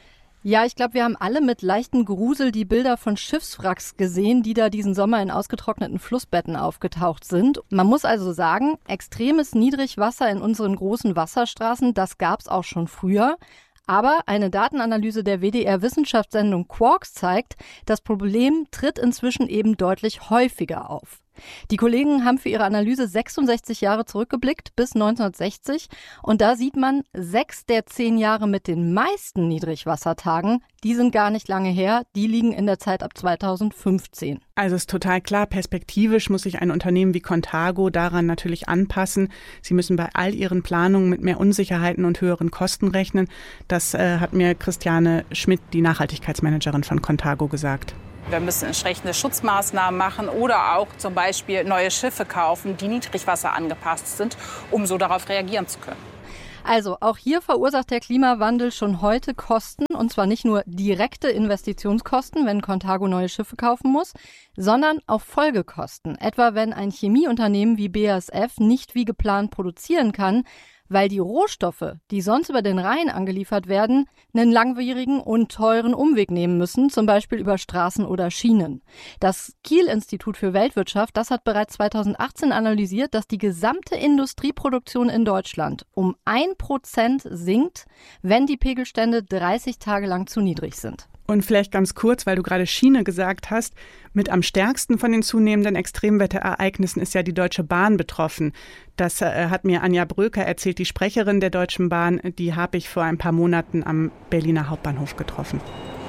Ja, ich glaube, wir haben alle mit leichtem Grusel die Bilder von Schiffswracks gesehen, die da diesen Sommer in ausgetrockneten Flussbetten aufgetaucht sind. Man muss also sagen, extremes Niedrigwasser in unseren großen Wasserstraßen, das gab es auch schon früher. Aber eine Datenanalyse der W D R-Wissenschaftssendung Quarks zeigt, das Problem tritt inzwischen eben deutlich häufiger auf. Die Kollegen haben für ihre Analyse sechsundsechzig Jahre zurückgeblickt, bis neunzehnhundertsechzig. Und da sieht man, sechs der zehn Jahre mit den meisten Niedrigwassertagen, die sind gar nicht lange her, die liegen in der Zeit ab zweitausendfünfzehn. Also ist total klar, perspektivisch muss sich ein Unternehmen wie Contago daran natürlich anpassen. Sie müssen bei all ihren Planungen mit mehr Unsicherheiten und höheren Kosten rechnen. Das äh, hat mir Christiane Schmidt, die Nachhaltigkeitsmanagerin von Contago, gesagt. Wir müssen entsprechende Schutzmaßnahmen machen oder auch zum Beispiel neue Schiffe kaufen, die Niedrigwasser angepasst sind, um so darauf reagieren zu können. Also auch hier verursacht der Klimawandel schon heute Kosten, und zwar nicht nur direkte Investitionskosten, wenn Contago neue Schiffe kaufen muss, sondern auch Folgekosten. Etwa wenn ein Chemieunternehmen wie B A S F nicht wie geplant produzieren kann, weil die Rohstoffe, die sonst über den Rhein angeliefert werden, einen langwierigen und teuren Umweg nehmen müssen, zum Beispiel über Straßen oder Schienen. Das Kiel-Institut für Weltwirtschaft, das hat bereits zweitausendachtzehn analysiert, dass die gesamte Industrieproduktion in Deutschland um ein Prozent sinkt, wenn die Pegelstände dreißig Tage lang zu niedrig sind. Und vielleicht ganz kurz, weil du gerade Schiene gesagt hast, mit am stärksten von den zunehmenden Extremwetterereignissen ist ja die Deutsche Bahn betroffen. Das äh, hat mir Anja Bröker erzählt, die Sprecherin der Deutschen Bahn, die habe ich vor ein paar Monaten am Berliner Hauptbahnhof getroffen.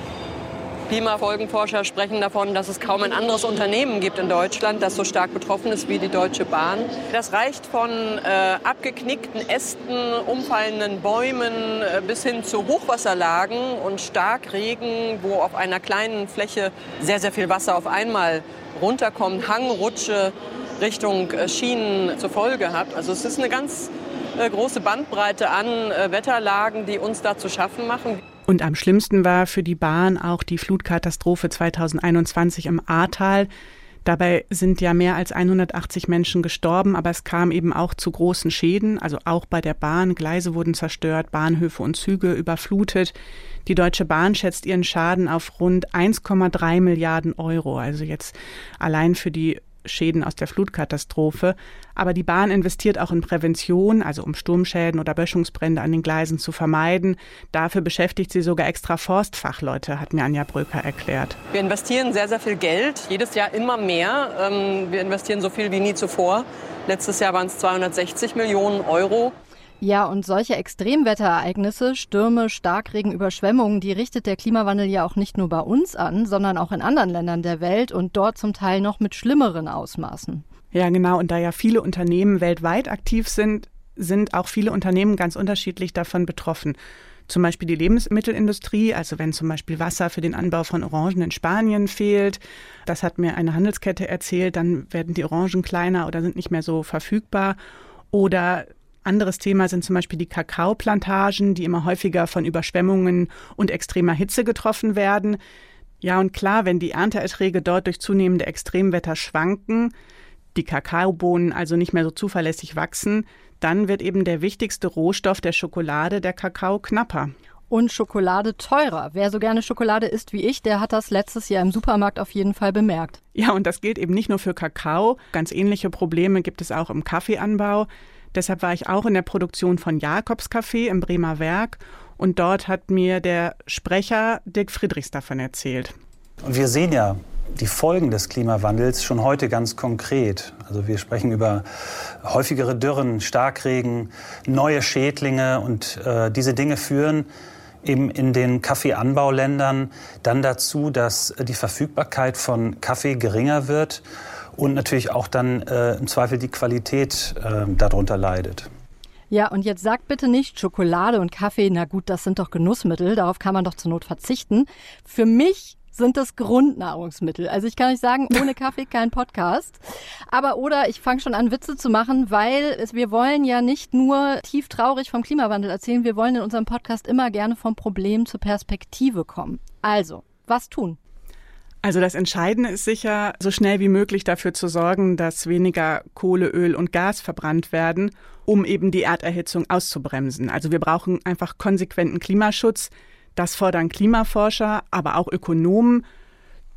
Klimafolgenforscher sprechen davon, dass es kaum ein anderes Unternehmen gibt in Deutschland, das so stark betroffen ist wie die Deutsche Bahn. Das reicht von äh, abgeknickten Ästen, umfallenden Bäumen äh, bis hin zu Hochwasserlagen und Starkregen, wo auf einer kleinen Fläche sehr, sehr viel Wasser auf einmal runterkommt, Hangrutsche Richtung äh, Schienen zur Folge hat. Also es ist eine ganz äh, große Bandbreite an äh, Wetterlagen, die uns da zu schaffen machen. Und am schlimmsten war für die Bahn auch die Flutkatastrophe zweitausendeinundzwanzig im Ahrtal. Dabei sind ja mehr als hundertachtzig Menschen gestorben, aber es kam eben auch zu großen Schäden, also auch bei der Bahn. Gleise wurden zerstört, Bahnhöfe und Züge überflutet. Die Deutsche Bahn schätzt ihren Schaden auf rund eins Komma drei Milliarden Euro, also jetzt allein für die Schäden aus der Flutkatastrophe. Aber die Bahn investiert auch in Prävention, also um Sturmschäden oder Böschungsbrände an den Gleisen zu vermeiden. Dafür beschäftigt sie sogar extra Forstfachleute, hat mir Anja Bröker erklärt. Wir investieren sehr, sehr viel Geld, jedes Jahr immer mehr. Wir investieren so viel wie nie zuvor. Letztes Jahr waren es zweihundertsechzig Millionen Euro. Ja, und solche Extremwetterereignisse, Stürme, Starkregen, Überschwemmungen, die richtet der Klimawandel ja auch nicht nur bei uns an, sondern auch in anderen Ländern der Welt und dort zum Teil noch mit schlimmeren Ausmaßen. Ja, genau. Und da ja viele Unternehmen weltweit aktiv sind, sind auch viele Unternehmen ganz unterschiedlich davon betroffen. Zum Beispiel die Lebensmittelindustrie, also wenn zum Beispiel Wasser für den Anbau von Orangen in Spanien fehlt. Das hat mir eine Handelskette erzählt, dann werden die Orangen kleiner oder sind nicht mehr so verfügbar. Oder anderes Thema sind zum Beispiel die Kakaoplantagen, die immer häufiger von Überschwemmungen und extremer Hitze getroffen werden. Ja, und klar, wenn die Ernteerträge dort durch zunehmende Extremwetter schwanken, die Kakaobohnen also nicht mehr so zuverlässig wachsen, dann wird eben der wichtigste Rohstoff der Schokolade, der Kakao, knapper. Und Schokolade teurer. Wer so gerne Schokolade isst wie ich, der hat das letztes Jahr im Supermarkt auf jeden Fall bemerkt. Ja, und das gilt eben nicht nur für Kakao. Ganz ähnliche Probleme gibt es auch im Kaffeeanbau. Deshalb war ich auch in der Produktion von Jakobs Kaffee im Bremer Werk. Und dort hat mir der Sprecher Dirk Friedrichs davon erzählt. Und wir sehen ja die Folgen des Klimawandels schon heute ganz konkret. Also wir sprechen über häufigere Dürren, Starkregen, neue Schädlinge. Und äh, diese Dinge führen eben in den Kaffeeanbauländern dann dazu, dass die Verfügbarkeit von Kaffee geringer wird. Und natürlich auch dann äh, im Zweifel die Qualität äh, darunter leidet. Ja, und jetzt sagt bitte nicht Schokolade und Kaffee, na gut, das sind doch Genussmittel, darauf kann man doch zur Not verzichten. Für mich sind das Grundnahrungsmittel. Also ich kann nicht sagen, ohne Kaffee kein Podcast. Aber oder ich fange schon an, Witze zu machen, weil es, wir wollen ja nicht nur tief traurig vom Klimawandel erzählen, wir wollen in unserem Podcast immer gerne vom Problem zur Perspektive kommen. Also, was tun? Also das Entscheidende ist sicher, so schnell wie möglich dafür zu sorgen, dass weniger Kohle, Öl und Gas verbrannt werden, um eben die Erderhitzung auszubremsen. Also wir brauchen einfach konsequenten Klimaschutz. Das fordern Klimaforscher, aber auch Ökonomen.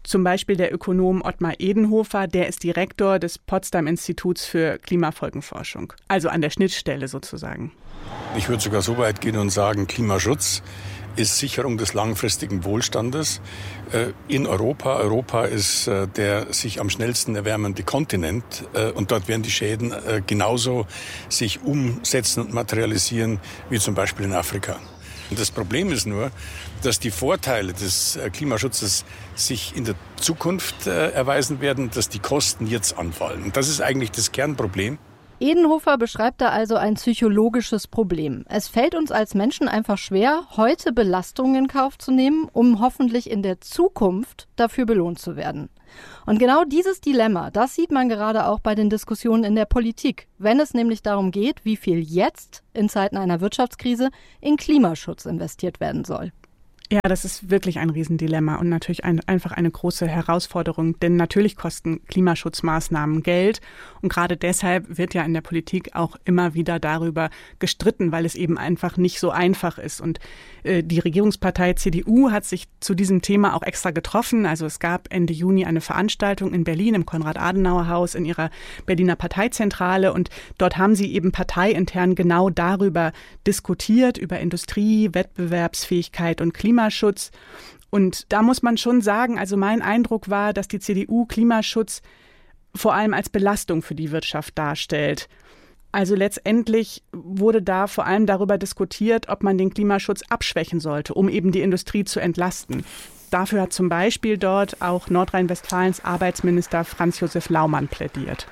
Zum Beispiel der Ökonom Ottmar Edenhofer, der ist Direktor des Potsdam-Instituts für Klimafolgenforschung, also an der Schnittstelle sozusagen. Ich würde sogar so weit gehen und sagen, Klimaschutz ist Sicherung des langfristigen Wohlstandes in Europa. Europa ist der sich am schnellsten erwärmende Kontinent und dort werden die Schäden genauso sich umsetzen und materialisieren wie zum Beispiel in Afrika. Und das Problem ist nur, dass die Vorteile des Klimaschutzes sich in der Zukunft erweisen werden, dass die Kosten jetzt anfallen. Und das ist eigentlich das Kernproblem. Edenhofer beschreibt da also ein psychologisches Problem. Es fällt uns als Menschen einfach schwer, heute Belastungen in Kauf zu nehmen, um hoffentlich in der Zukunft dafür belohnt zu werden. Und genau dieses Dilemma, das sieht man gerade auch bei den Diskussionen in der Politik, wenn es nämlich darum geht, wie viel jetzt in Zeiten einer Wirtschaftskrise in Klimaschutz investiert werden soll. Ja, das ist wirklich ein Riesendilemma und natürlich ein, einfach eine große Herausforderung, denn natürlich kosten Klimaschutzmaßnahmen Geld und gerade deshalb wird ja in der Politik auch immer wieder darüber gestritten, weil es eben einfach nicht so einfach ist. Und äh, die Regierungspartei C D U hat sich zu diesem Thema auch extra getroffen. Also es gab Ende Juni eine Veranstaltung in Berlin im Konrad-Adenauer-Haus in ihrer Berliner Parteizentrale und dort haben sie eben parteiintern genau darüber diskutiert, über Industrie, Wettbewerbsfähigkeit und Klimaschutz. Klimaschutz. Und da muss man schon sagen, also mein Eindruck war, dass die C D U Klimaschutz vor allem als Belastung für die Wirtschaft darstellt. Also letztendlich wurde da vor allem darüber diskutiert, ob man den Klimaschutz abschwächen sollte, um eben die Industrie zu entlasten. Dafür hat zum Beispiel dort auch Nordrhein-Westfalens Arbeitsminister Franz Josef Laumann plädiert.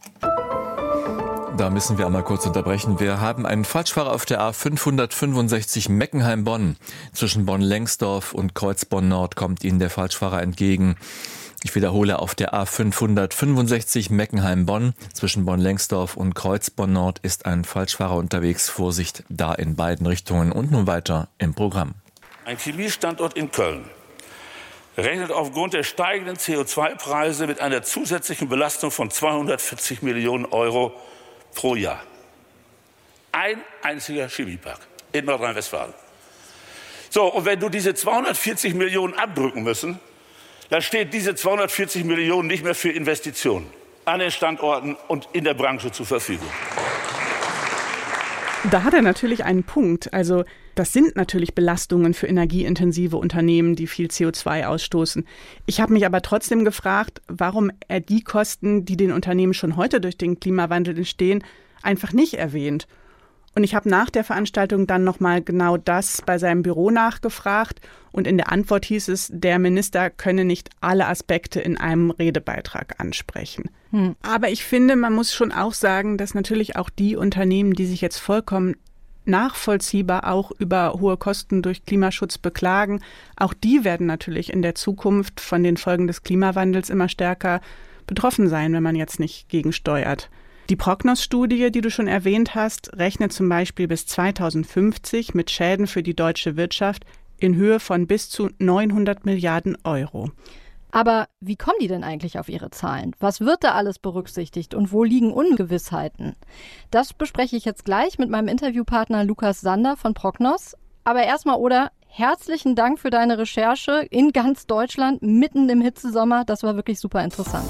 Da müssen wir einmal kurz unterbrechen. Wir haben einen Falschfahrer auf der A fünfhundertfünfundsechzig Meckenheim-Bonn. Zwischen Bonn-Lengsdorf und Kreuzbonn-Nord kommt Ihnen der Falschfahrer entgegen. Ich wiederhole, auf der A fünfhundertfünfundsechzig Meckenheim-Bonn. Zwischen Bonn-Lengsdorf und Kreuzbonn-Nord ist ein Falschfahrer unterwegs. Vorsicht da in beiden Richtungen. Und nun weiter im Programm. Ein Chemiestandort in Köln rechnet aufgrund der steigenden C O zwei Preise mit einer zusätzlichen Belastung von zweihundertvierzig Millionen Euro pro Jahr. Ein einziger Chemiepark in Nordrhein-Westfalen. So, und wenn du diese zweihundertvierzig Millionen abdrücken müssen, dann steht diese zweihundertvierzig Millionen nicht mehr für Investitionen an den Standorten und in der Branche zur Verfügung. Da hat er natürlich einen Punkt. Also das sind natürlich Belastungen für energieintensive Unternehmen, die viel C O zwei ausstoßen. Ich habe mich aber trotzdem gefragt, warum er die Kosten, die den Unternehmen schon heute durch den Klimawandel entstehen, einfach nicht erwähnt. Und ich habe nach der Veranstaltung dann nochmal genau das bei seinem Büro nachgefragt. Und in der Antwort hieß es, der Minister könne nicht alle Aspekte in einem Redebeitrag ansprechen. Hm. Aber ich finde, man muss schon auch sagen, dass natürlich auch die Unternehmen, die sich jetzt vollkommen nachvollziehbar auch über hohe Kosten durch Klimaschutz beklagen, auch die werden natürlich in der Zukunft von den Folgen des Klimawandels immer stärker betroffen sein, wenn man jetzt nicht gegensteuert. Die Prognos-Studie, die du schon erwähnt hast, rechnet zum Beispiel bis zweitausendfünfzig mit Schäden für die deutsche Wirtschaft in Höhe von bis zu neunhundert Milliarden Euro. Aber wie kommen die denn eigentlich auf ihre Zahlen? Was wird da alles berücksichtigt und wo liegen Ungewissheiten? Das bespreche ich jetzt gleich mit meinem Interviewpartner Lukas Sander von Prognos. Aber erstmal, Oda, herzlichen Dank für deine Recherche in ganz Deutschland, mitten im Hitzesommer. Das war wirklich super interessant.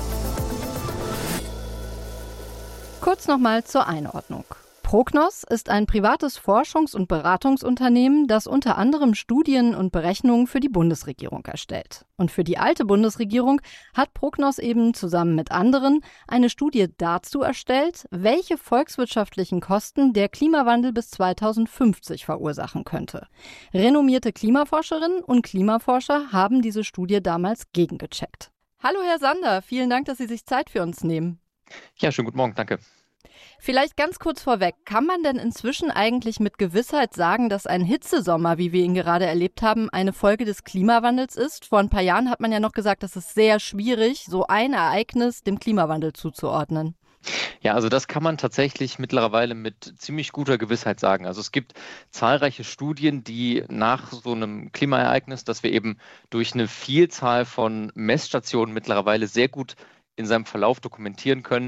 Kurz nochmal zur Einordnung. Prognos ist ein privates Forschungs- und Beratungsunternehmen, das unter anderem Studien und Berechnungen für die Bundesregierung erstellt. Und für die alte Bundesregierung hat Prognos eben zusammen mit anderen eine Studie dazu erstellt, welche volkswirtschaftlichen Kosten der Klimawandel bis zweitausendfünfzig verursachen könnte. Renommierte Klimaforscherinnen und Klimaforscher haben diese Studie damals gegengecheckt. Hallo Herr Sander, vielen Dank, dass Sie sich Zeit für uns nehmen. Ja, schönen guten Morgen, danke. Vielleicht ganz kurz vorweg, kann man denn inzwischen eigentlich mit Gewissheit sagen, dass ein Hitzesommer, wie wir ihn gerade erlebt haben, eine Folge des Klimawandels ist? Vor ein paar Jahren hat man ja noch gesagt, das ist sehr schwierig, so ein Ereignis dem Klimawandel zuzuordnen. Ja, also das kann man tatsächlich mittlerweile mit ziemlich guter Gewissheit sagen. Also es gibt zahlreiche Studien, die nach so einem Klimaereignis, das wir eben durch eine Vielzahl von Messstationen mittlerweile sehr gut in seinem Verlauf dokumentieren können,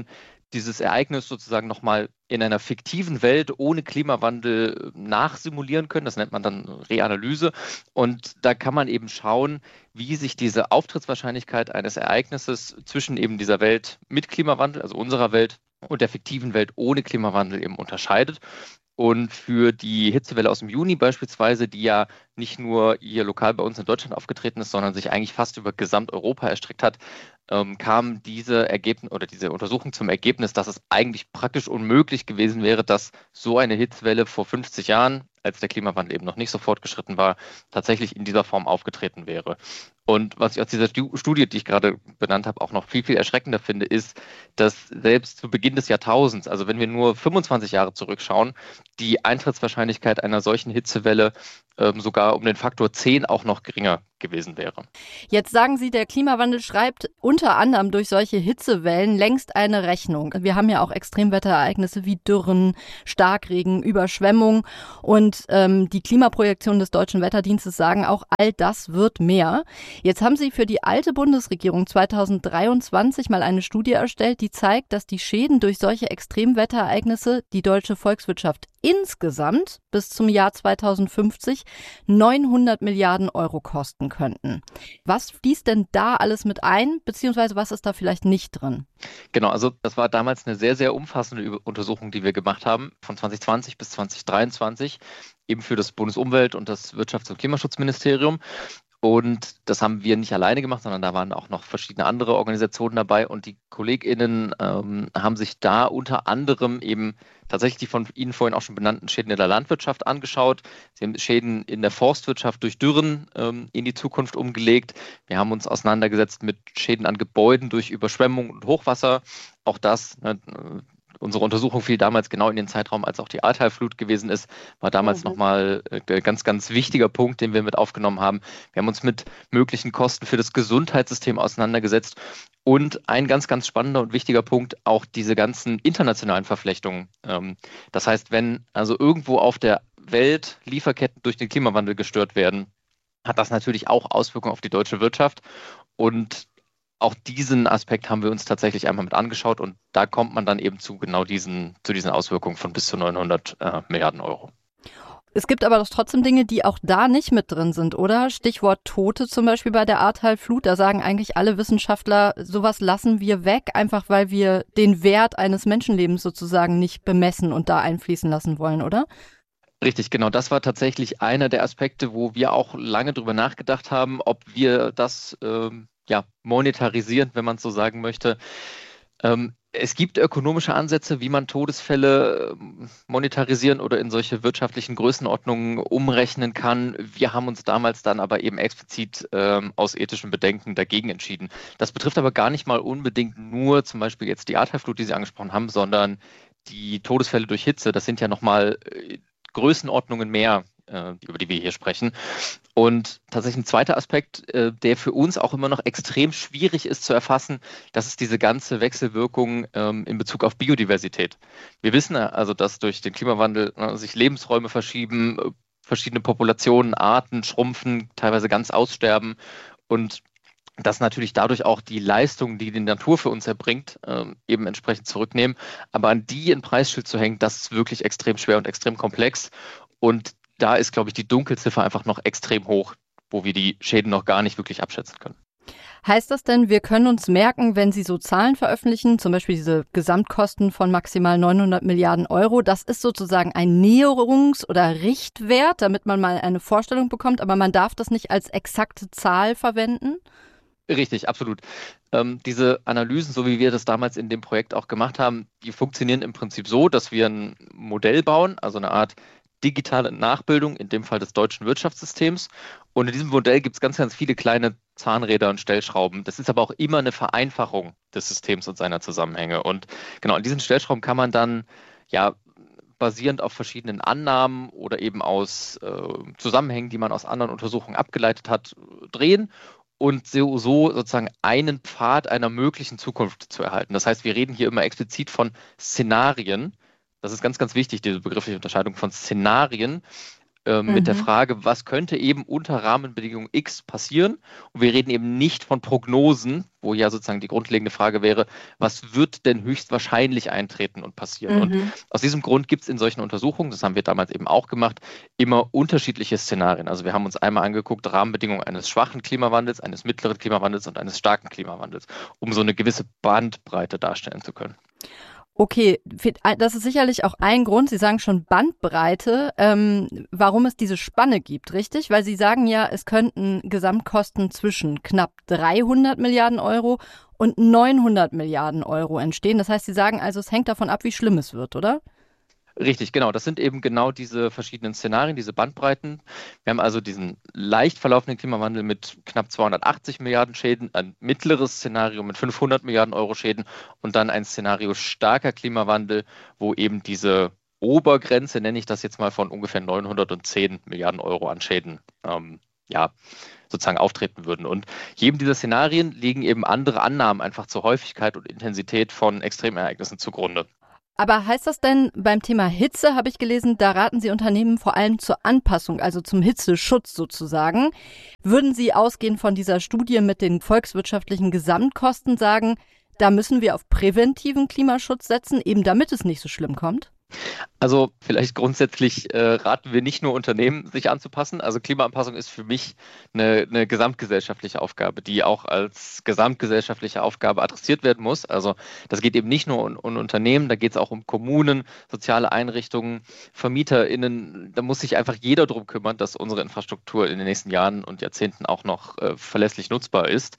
dieses Ereignis sozusagen nochmal in einer fiktiven Welt ohne Klimawandel nachsimulieren können. Das nennt man dann Reanalyse. Und da kann man eben schauen, wie sich diese Auftrittswahrscheinlichkeit eines Ereignisses zwischen eben dieser Welt mit Klimawandel, also unserer Welt, und der fiktiven Welt ohne Klimawandel eben unterscheidet. Und für die Hitzewelle aus dem Juni beispielsweise, die ja nicht nur hier lokal bei uns in Deutschland aufgetreten ist, sondern sich eigentlich fast über Gesamteuropa erstreckt hat, ähm, kam diese Ergebnis oder diese Untersuchung zum Ergebnis, dass es eigentlich praktisch unmöglich gewesen wäre, dass so eine Hitzewelle vor fünfzig Jahren, als der Klimawandel eben noch nicht so fortgeschritten war, tatsächlich in dieser Form aufgetreten wäre. Und was ich aus dieser Studie, die ich gerade benannt habe, auch noch viel, viel erschreckender finde, ist, dass selbst zu Beginn des Jahrtausends, also wenn wir nur fünfundzwanzig Jahre zurückschauen, die Eintrittswahrscheinlichkeit einer solchen Hitzewelle ähm, sogar um den Faktor zehn auch noch geringer gewesen wäre. Jetzt sagen Sie, der Klimawandel schreibt unter anderem durch solche Hitzewellen längst eine Rechnung. Wir haben ja auch Extremwetterereignisse wie Dürren, Starkregen, Überschwemmungen und ähm, die Klimaprojektionen des Deutschen Wetterdienstes sagen auch, all das wird mehr. Jetzt haben Sie für die alte Bundesregierung zweitausenddreiundzwanzig mal eine Studie erstellt, die zeigt, dass die Schäden durch solche Extremwetterereignisse die deutsche Volkswirtschaft insgesamt bis zum Jahr zweitausendfünfzig neunhundert Milliarden Euro kosten könnten. Was fließt denn da alles mit ein, beziehungsweise was ist da vielleicht nicht drin? Genau, also das war damals eine sehr, sehr umfassende Untersuchung, die wir gemacht haben, von zweitausendzwanzig bis zweitausenddreiundzwanzig, eben für das Bundesumwelt- und das Wirtschafts- und Klimaschutzministerium. Und das haben wir nicht alleine gemacht, sondern da waren auch noch verschiedene andere Organisationen dabei. Und die KollegInnen ähm, haben sich da unter anderem eben tatsächlich die von Ihnen vorhin auch schon benannten Schäden in der Landwirtschaft angeschaut. Sie haben Schäden in der Forstwirtschaft durch Dürren ähm, in die Zukunft umgelegt. Wir haben uns auseinandergesetzt mit Schäden an Gebäuden durch Überschwemmung und Hochwasser. Auch das, ne, unsere Untersuchung fiel damals genau in den Zeitraum, als auch die Ahrtalflut gewesen ist, war damals mhm. nochmal ein ganz, ganz wichtiger Punkt, den wir mit aufgenommen haben. Wir haben uns mit möglichen Kosten für das Gesundheitssystem auseinandergesetzt und ein ganz, ganz spannender und wichtiger Punkt, auch diese ganzen internationalen Verflechtungen. Das heißt, wenn also irgendwo auf der Welt Lieferketten durch den Klimawandel gestört werden, hat das natürlich auch Auswirkungen auf die deutsche Wirtschaft und auch diesen Aspekt haben wir uns tatsächlich einmal mit angeschaut und da kommt man dann eben zu genau diesen, zu diesen Auswirkungen von bis zu neunhundert äh, Milliarden Euro. Es gibt aber doch trotzdem Dinge, die auch da nicht mit drin sind, oder? Stichwort Tote zum Beispiel bei der Ahrtalflut. Da sagen eigentlich alle Wissenschaftler, sowas lassen wir weg, einfach weil wir den Wert eines Menschenlebens sozusagen nicht bemessen und da einfließen lassen wollen, oder? Richtig, genau. Das war tatsächlich einer der Aspekte, wo wir auch lange drüber nachgedacht haben, ob wir das ähm, ja, monetarisieren, wenn man es so sagen möchte. Ähm, es gibt ökonomische Ansätze, wie man Todesfälle ähm, monetarisieren oder in solche wirtschaftlichen Größenordnungen umrechnen kann. Wir haben uns damals dann aber eben explizit ähm, aus ethischen Bedenken dagegen entschieden. Das betrifft aber gar nicht mal unbedingt nur zum Beispiel jetzt die Ahrtalflut, die Sie angesprochen haben, sondern die Todesfälle durch Hitze. Das sind ja nochmal äh, Größenordnungen mehr, äh, über die wir hier sprechen. Und tatsächlich ein zweiter Aspekt, äh, der für uns auch immer noch extrem schwierig ist zu erfassen, das ist diese ganze Wechselwirkung ähm, in Bezug auf Biodiversität. Wir wissen also, dass durch den Klimawandel äh, sich Lebensräume verschieben, äh, verschiedene Populationen, Arten schrumpfen, teilweise ganz aussterben und dass natürlich dadurch auch die Leistungen, die die Natur für uns erbringt, ähm, eben entsprechend zurücknehmen. Aber an die ein Preisschild zu hängen, das ist wirklich extrem schwer und extrem komplex. Und da ist, glaube ich, die Dunkelziffer einfach noch extrem hoch, wo wir die Schäden noch gar nicht wirklich abschätzen können. Heißt das denn, wir können uns merken, wenn Sie so Zahlen veröffentlichen, zum Beispiel diese Gesamtkosten von maximal neunhundert Milliarden Euro, das ist sozusagen ein Näherungs- oder Richtwert, damit man mal eine Vorstellung bekommt, aber man darf das nicht als exakte Zahl verwenden? Richtig, absolut. Ähm, diese Analysen, so wie wir das damals in dem Projekt auch gemacht haben, die funktionieren im Prinzip so, dass wir ein Modell bauen, also eine Art digitale Nachbildung, in dem Fall des deutschen Wirtschaftssystems. Und in diesem Modell gibt es ganz, ganz viele kleine Zahnräder und Stellschrauben. Das ist aber auch immer eine Vereinfachung des Systems und seiner Zusammenhänge. Und genau an diesen Stellschrauben kann man dann ja basierend auf verschiedenen Annahmen oder eben aus äh, Zusammenhängen, die man aus anderen Untersuchungen abgeleitet hat, drehen und so, so sozusagen einen Pfad einer möglichen Zukunft zu erhalten. Das heißt, wir reden hier immer explizit von Szenarien. Das ist ganz, ganz wichtig, diese begriffliche Unterscheidung von Szenarien, äh, Mhm. mit der Frage, was könnte eben unter Rahmenbedingungen X passieren. Und wir reden eben nicht von Prognosen, wo ja sozusagen die grundlegende Frage wäre, was wird denn höchstwahrscheinlich eintreten und passieren. Mhm. Und aus diesem Grund gibt es in solchen Untersuchungen, das haben wir damals eben auch gemacht, immer unterschiedliche Szenarien. Also wir haben uns einmal angeguckt, Rahmenbedingungen eines schwachen Klimawandels, eines mittleren Klimawandels und eines starken Klimawandels, um so eine gewisse Bandbreite darstellen zu können. Okay, das ist sicherlich auch ein Grund, Sie sagen schon Bandbreite, ähm, warum es diese Spanne gibt, richtig? Weil Sie sagen ja, es könnten Gesamtkosten zwischen knapp dreihundert Milliarden Euro und neunhundert Milliarden Euro entstehen. Das heißt, Sie sagen also, es hängt davon ab, wie schlimm es wird, oder? Richtig, genau. Das sind eben genau diese verschiedenen Szenarien, diese Bandbreiten. Wir haben also diesen leicht verlaufenden Klimawandel mit knapp zweihundertachtzig Milliarden Schäden, ein mittleres Szenario mit fünfhundert Milliarden Euro Schäden und dann ein Szenario starker Klimawandel, wo eben diese Obergrenze, nenne ich das jetzt mal, von ungefähr neunhundertzehn Milliarden Euro an Schäden, ähm, ja, sozusagen auftreten würden. Und jedem dieser Szenarien liegen eben andere Annahmen einfach zur Häufigkeit und Intensität von Extremereignissen zugrunde. Aber heißt das denn, beim Thema Hitze, habe ich gelesen, da raten Sie Unternehmen vor allem zur Anpassung, also zum Hitzeschutz sozusagen. Würden Sie ausgehend von dieser Studie mit den volkswirtschaftlichen Gesamtkosten sagen, da müssen wir auf präventiven Klimaschutz setzen, eben damit es nicht so schlimm kommt? Also vielleicht grundsätzlich äh, raten wir nicht nur Unternehmen, sich anzupassen. Also Klimaanpassung ist für mich eine, eine gesamtgesellschaftliche Aufgabe, die auch als gesamtgesellschaftliche Aufgabe adressiert werden muss. Also das geht eben nicht nur um, um Unternehmen, da geht es auch um Kommunen, soziale Einrichtungen, VermieterInnen. Da muss sich einfach jeder darum kümmern, dass unsere Infrastruktur in den nächsten Jahren und Jahrzehnten auch noch äh, verlässlich nutzbar ist.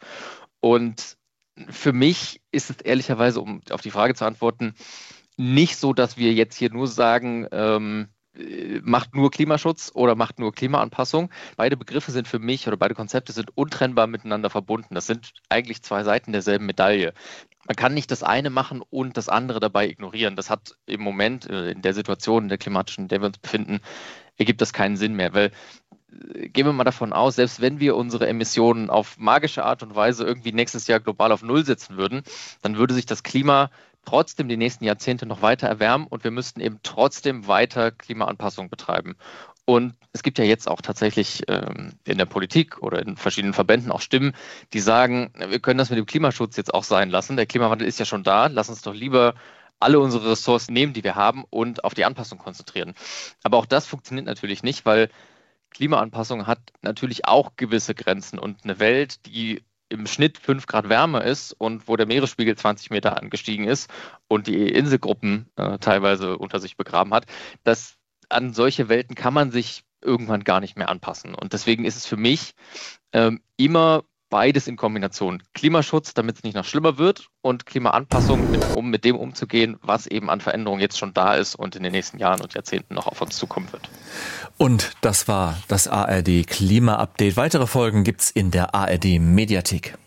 Und für mich ist es ehrlicherweise, um auf die Frage zu antworten, nicht so, dass wir jetzt hier nur sagen, ähm, macht nur Klimaschutz oder macht nur Klimaanpassung. Beide Begriffe sind für mich oder beide Konzepte sind untrennbar miteinander verbunden. Das sind eigentlich zwei Seiten derselben Medaille. Man kann nicht das eine machen und das andere dabei ignorieren. Das hat im Moment, in der Situation, in der klimatischen, in der wir uns befinden, ergibt das keinen Sinn mehr, weil gehen wir mal davon aus, selbst wenn wir unsere Emissionen auf magische Art und Weise irgendwie nächstes Jahr global auf Null setzen würden, dann würde sich das Klima trotzdem die nächsten Jahrzehnte noch weiter erwärmen und wir müssten eben trotzdem weiter Klimaanpassung betreiben. Und es gibt ja jetzt auch tatsächlich ähm, in der Politik oder in verschiedenen Verbänden auch Stimmen, die sagen, wir können das mit dem Klimaschutz jetzt auch sein lassen. Der Klimawandel ist ja schon da, lass uns doch lieber alle unsere Ressourcen nehmen, die wir haben und auf die Anpassung konzentrieren. Aber auch das funktioniert natürlich nicht, weil Klimaanpassung hat natürlich auch gewisse Grenzen und eine Welt, die im Schnitt fünf Grad wärmer ist und wo der Meeresspiegel zwanzig Meter angestiegen ist und die Inselgruppen äh, teilweise unter sich begraben hat, dass an solche Welten kann man sich irgendwann gar nicht mehr anpassen. Und deswegen ist es für mich ähm, immer beides in Kombination. Klimaschutz, damit es nicht noch schlimmer wird, und Klimaanpassung, mit, um mit dem umzugehen, was eben an Veränderungen jetzt schon da ist und in den nächsten Jahren und Jahrzehnten noch auf uns zukommen wird. Und das war das A R D Klima-Update. Weitere Folgen gibt's in der A R D Mediathek.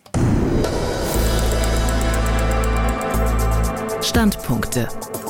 Standpunkte.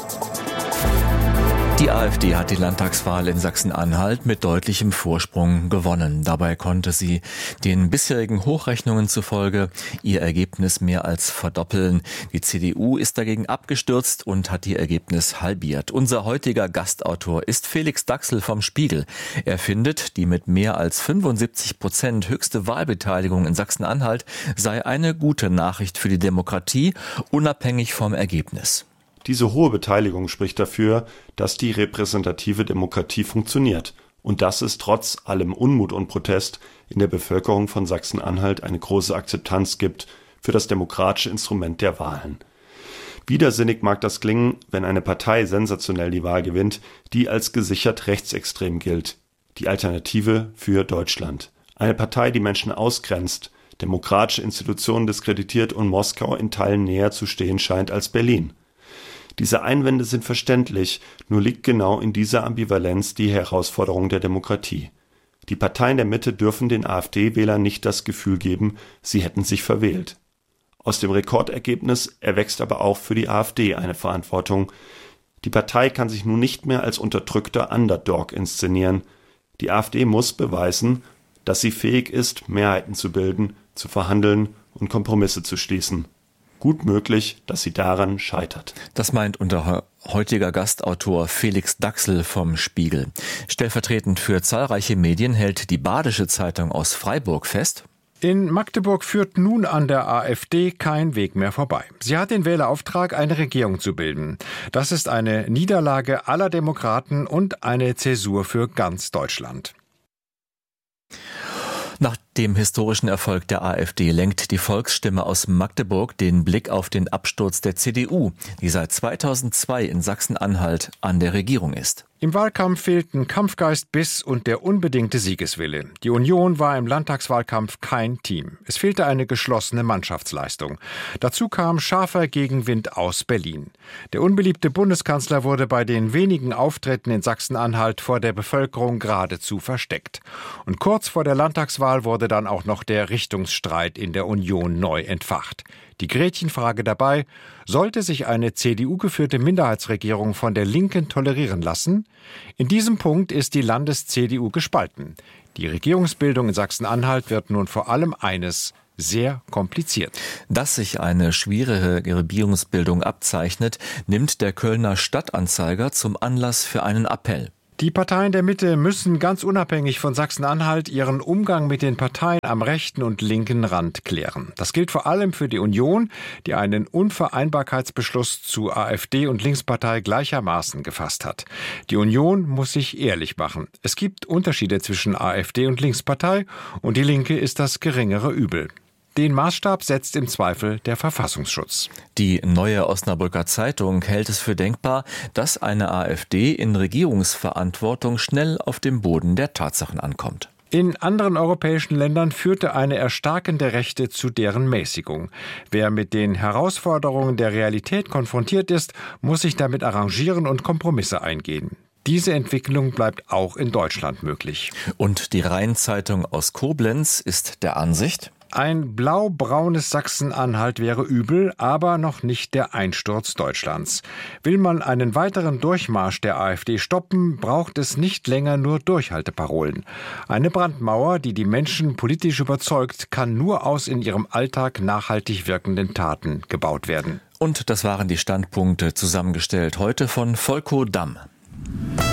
Die AfD hat die Landtagswahl in Sachsen-Anhalt mit deutlichem Vorsprung gewonnen. Dabei konnte sie den bisherigen Hochrechnungen zufolge ihr Ergebnis mehr als verdoppeln. Die C D U ist dagegen abgestürzt und hat ihr Ergebnis halbiert. Unser heutiger Gastautor ist Felix Daxel vom Spiegel. Er findet, die mit mehr als fünfundsiebzig Prozent höchste Wahlbeteiligung in Sachsen-Anhalt sei eine gute Nachricht für die Demokratie, unabhängig vom Ergebnis. Diese hohe Beteiligung spricht dafür, dass die repräsentative Demokratie funktioniert und dass es trotz allem Unmut und Protest in der Bevölkerung von Sachsen-Anhalt eine große Akzeptanz gibt für das demokratische Instrument der Wahlen. Widersinnig mag das klingen, wenn eine Partei sensationell die Wahl gewinnt, die als gesichert rechtsextrem gilt, die Alternative für Deutschland. Eine Partei, die Menschen ausgrenzt, demokratische Institutionen diskreditiert und Moskau in Teilen näher zu stehen scheint als Berlin. Diese Einwände sind verständlich, nur liegt genau in dieser Ambivalenz die Herausforderung der Demokratie. Die Parteien der Mitte dürfen den AfD-Wählern nicht das Gefühl geben, sie hätten sich verwählt. Aus dem Rekordergebnis erwächst aber auch für die AfD eine Verantwortung. Die Partei kann sich nun nicht mehr als unterdrückter Underdog inszenieren. Die AfD muss beweisen, dass sie fähig ist, Mehrheiten zu bilden, zu verhandeln und Kompromisse zu schließen. Gut möglich, dass sie daran scheitert. Das meint unser heutiger Gastautor Felix Daxel vom Spiegel. Stellvertretend für zahlreiche Medien hält die Badische Zeitung aus Freiburg fest: In Magdeburg führt nun an der AfD kein Weg mehr vorbei. Sie hat den Wählerauftrag, eine Regierung zu bilden. Das ist eine Niederlage aller Demokraten und eine Zäsur für ganz Deutschland. Nach dem historischen Erfolg der AfD lenkt die Volksstimme aus Magdeburg den Blick auf den Absturz der C D U, die seit zweitausendzwei in Sachsen-Anhalt an der Regierung ist. Im Wahlkampf fehlten Kampfgeist, Biss und der unbedingte Siegeswille. Die Union war im Landtagswahlkampf kein Team. Es fehlte eine geschlossene Mannschaftsleistung. Dazu kam scharfer Gegenwind aus Berlin. Der unbeliebte Bundeskanzler wurde bei den wenigen Auftritten in Sachsen-Anhalt vor der Bevölkerung geradezu versteckt. Und kurz vor der Landtagswahl wurde dann auch noch der Richtungsstreit in der Union neu entfacht. Die Gretchenfrage dabei: Sollte sich eine C D U-geführte Minderheitsregierung von der Linken tolerieren lassen? In diesem Punkt ist die Landes-C D U gespalten. Die Regierungsbildung in Sachsen-Anhalt wird nun vor allem eines: sehr kompliziert. Dass sich eine schwierige Regierungsbildung abzeichnet, nimmt der Kölner Stadtanzeiger zum Anlass für einen Appell. Die Parteien der Mitte müssen ganz unabhängig von Sachsen-Anhalt ihren Umgang mit den Parteien am rechten und linken Rand klären. Das gilt vor allem für die Union, die einen Unvereinbarkeitsbeschluss zu AfD und Linkspartei gleichermaßen gefasst hat. Die Union muss sich ehrlich machen. Es gibt Unterschiede zwischen AfD und Linkspartei und die Linke ist das geringere Übel. Den Maßstab setzt im Zweifel der Verfassungsschutz. Die Neue Osnabrücker Zeitung hält es für denkbar, dass eine AfD in Regierungsverantwortung schnell auf dem Boden der Tatsachen ankommt. In anderen europäischen Ländern führte eine erstarkende Rechte zu deren Mäßigung. Wer mit den Herausforderungen der Realität konfrontiert ist, muss sich damit arrangieren und Kompromisse eingehen. Diese Entwicklung bleibt auch in Deutschland möglich. Und die Rhein-Zeitung aus Koblenz ist der Ansicht: Ein blau-braunes Sachsen-Anhalt wäre übel, aber noch nicht der Einsturz Deutschlands. Will man einen weiteren Durchmarsch der AfD stoppen, braucht es nicht länger nur Durchhalteparolen. Eine Brandmauer, die die Menschen politisch überzeugt, kann nur aus in ihrem Alltag nachhaltig wirkenden Taten gebaut werden. Und das waren die Standpunkte, zusammengestellt heute von Volko Damm.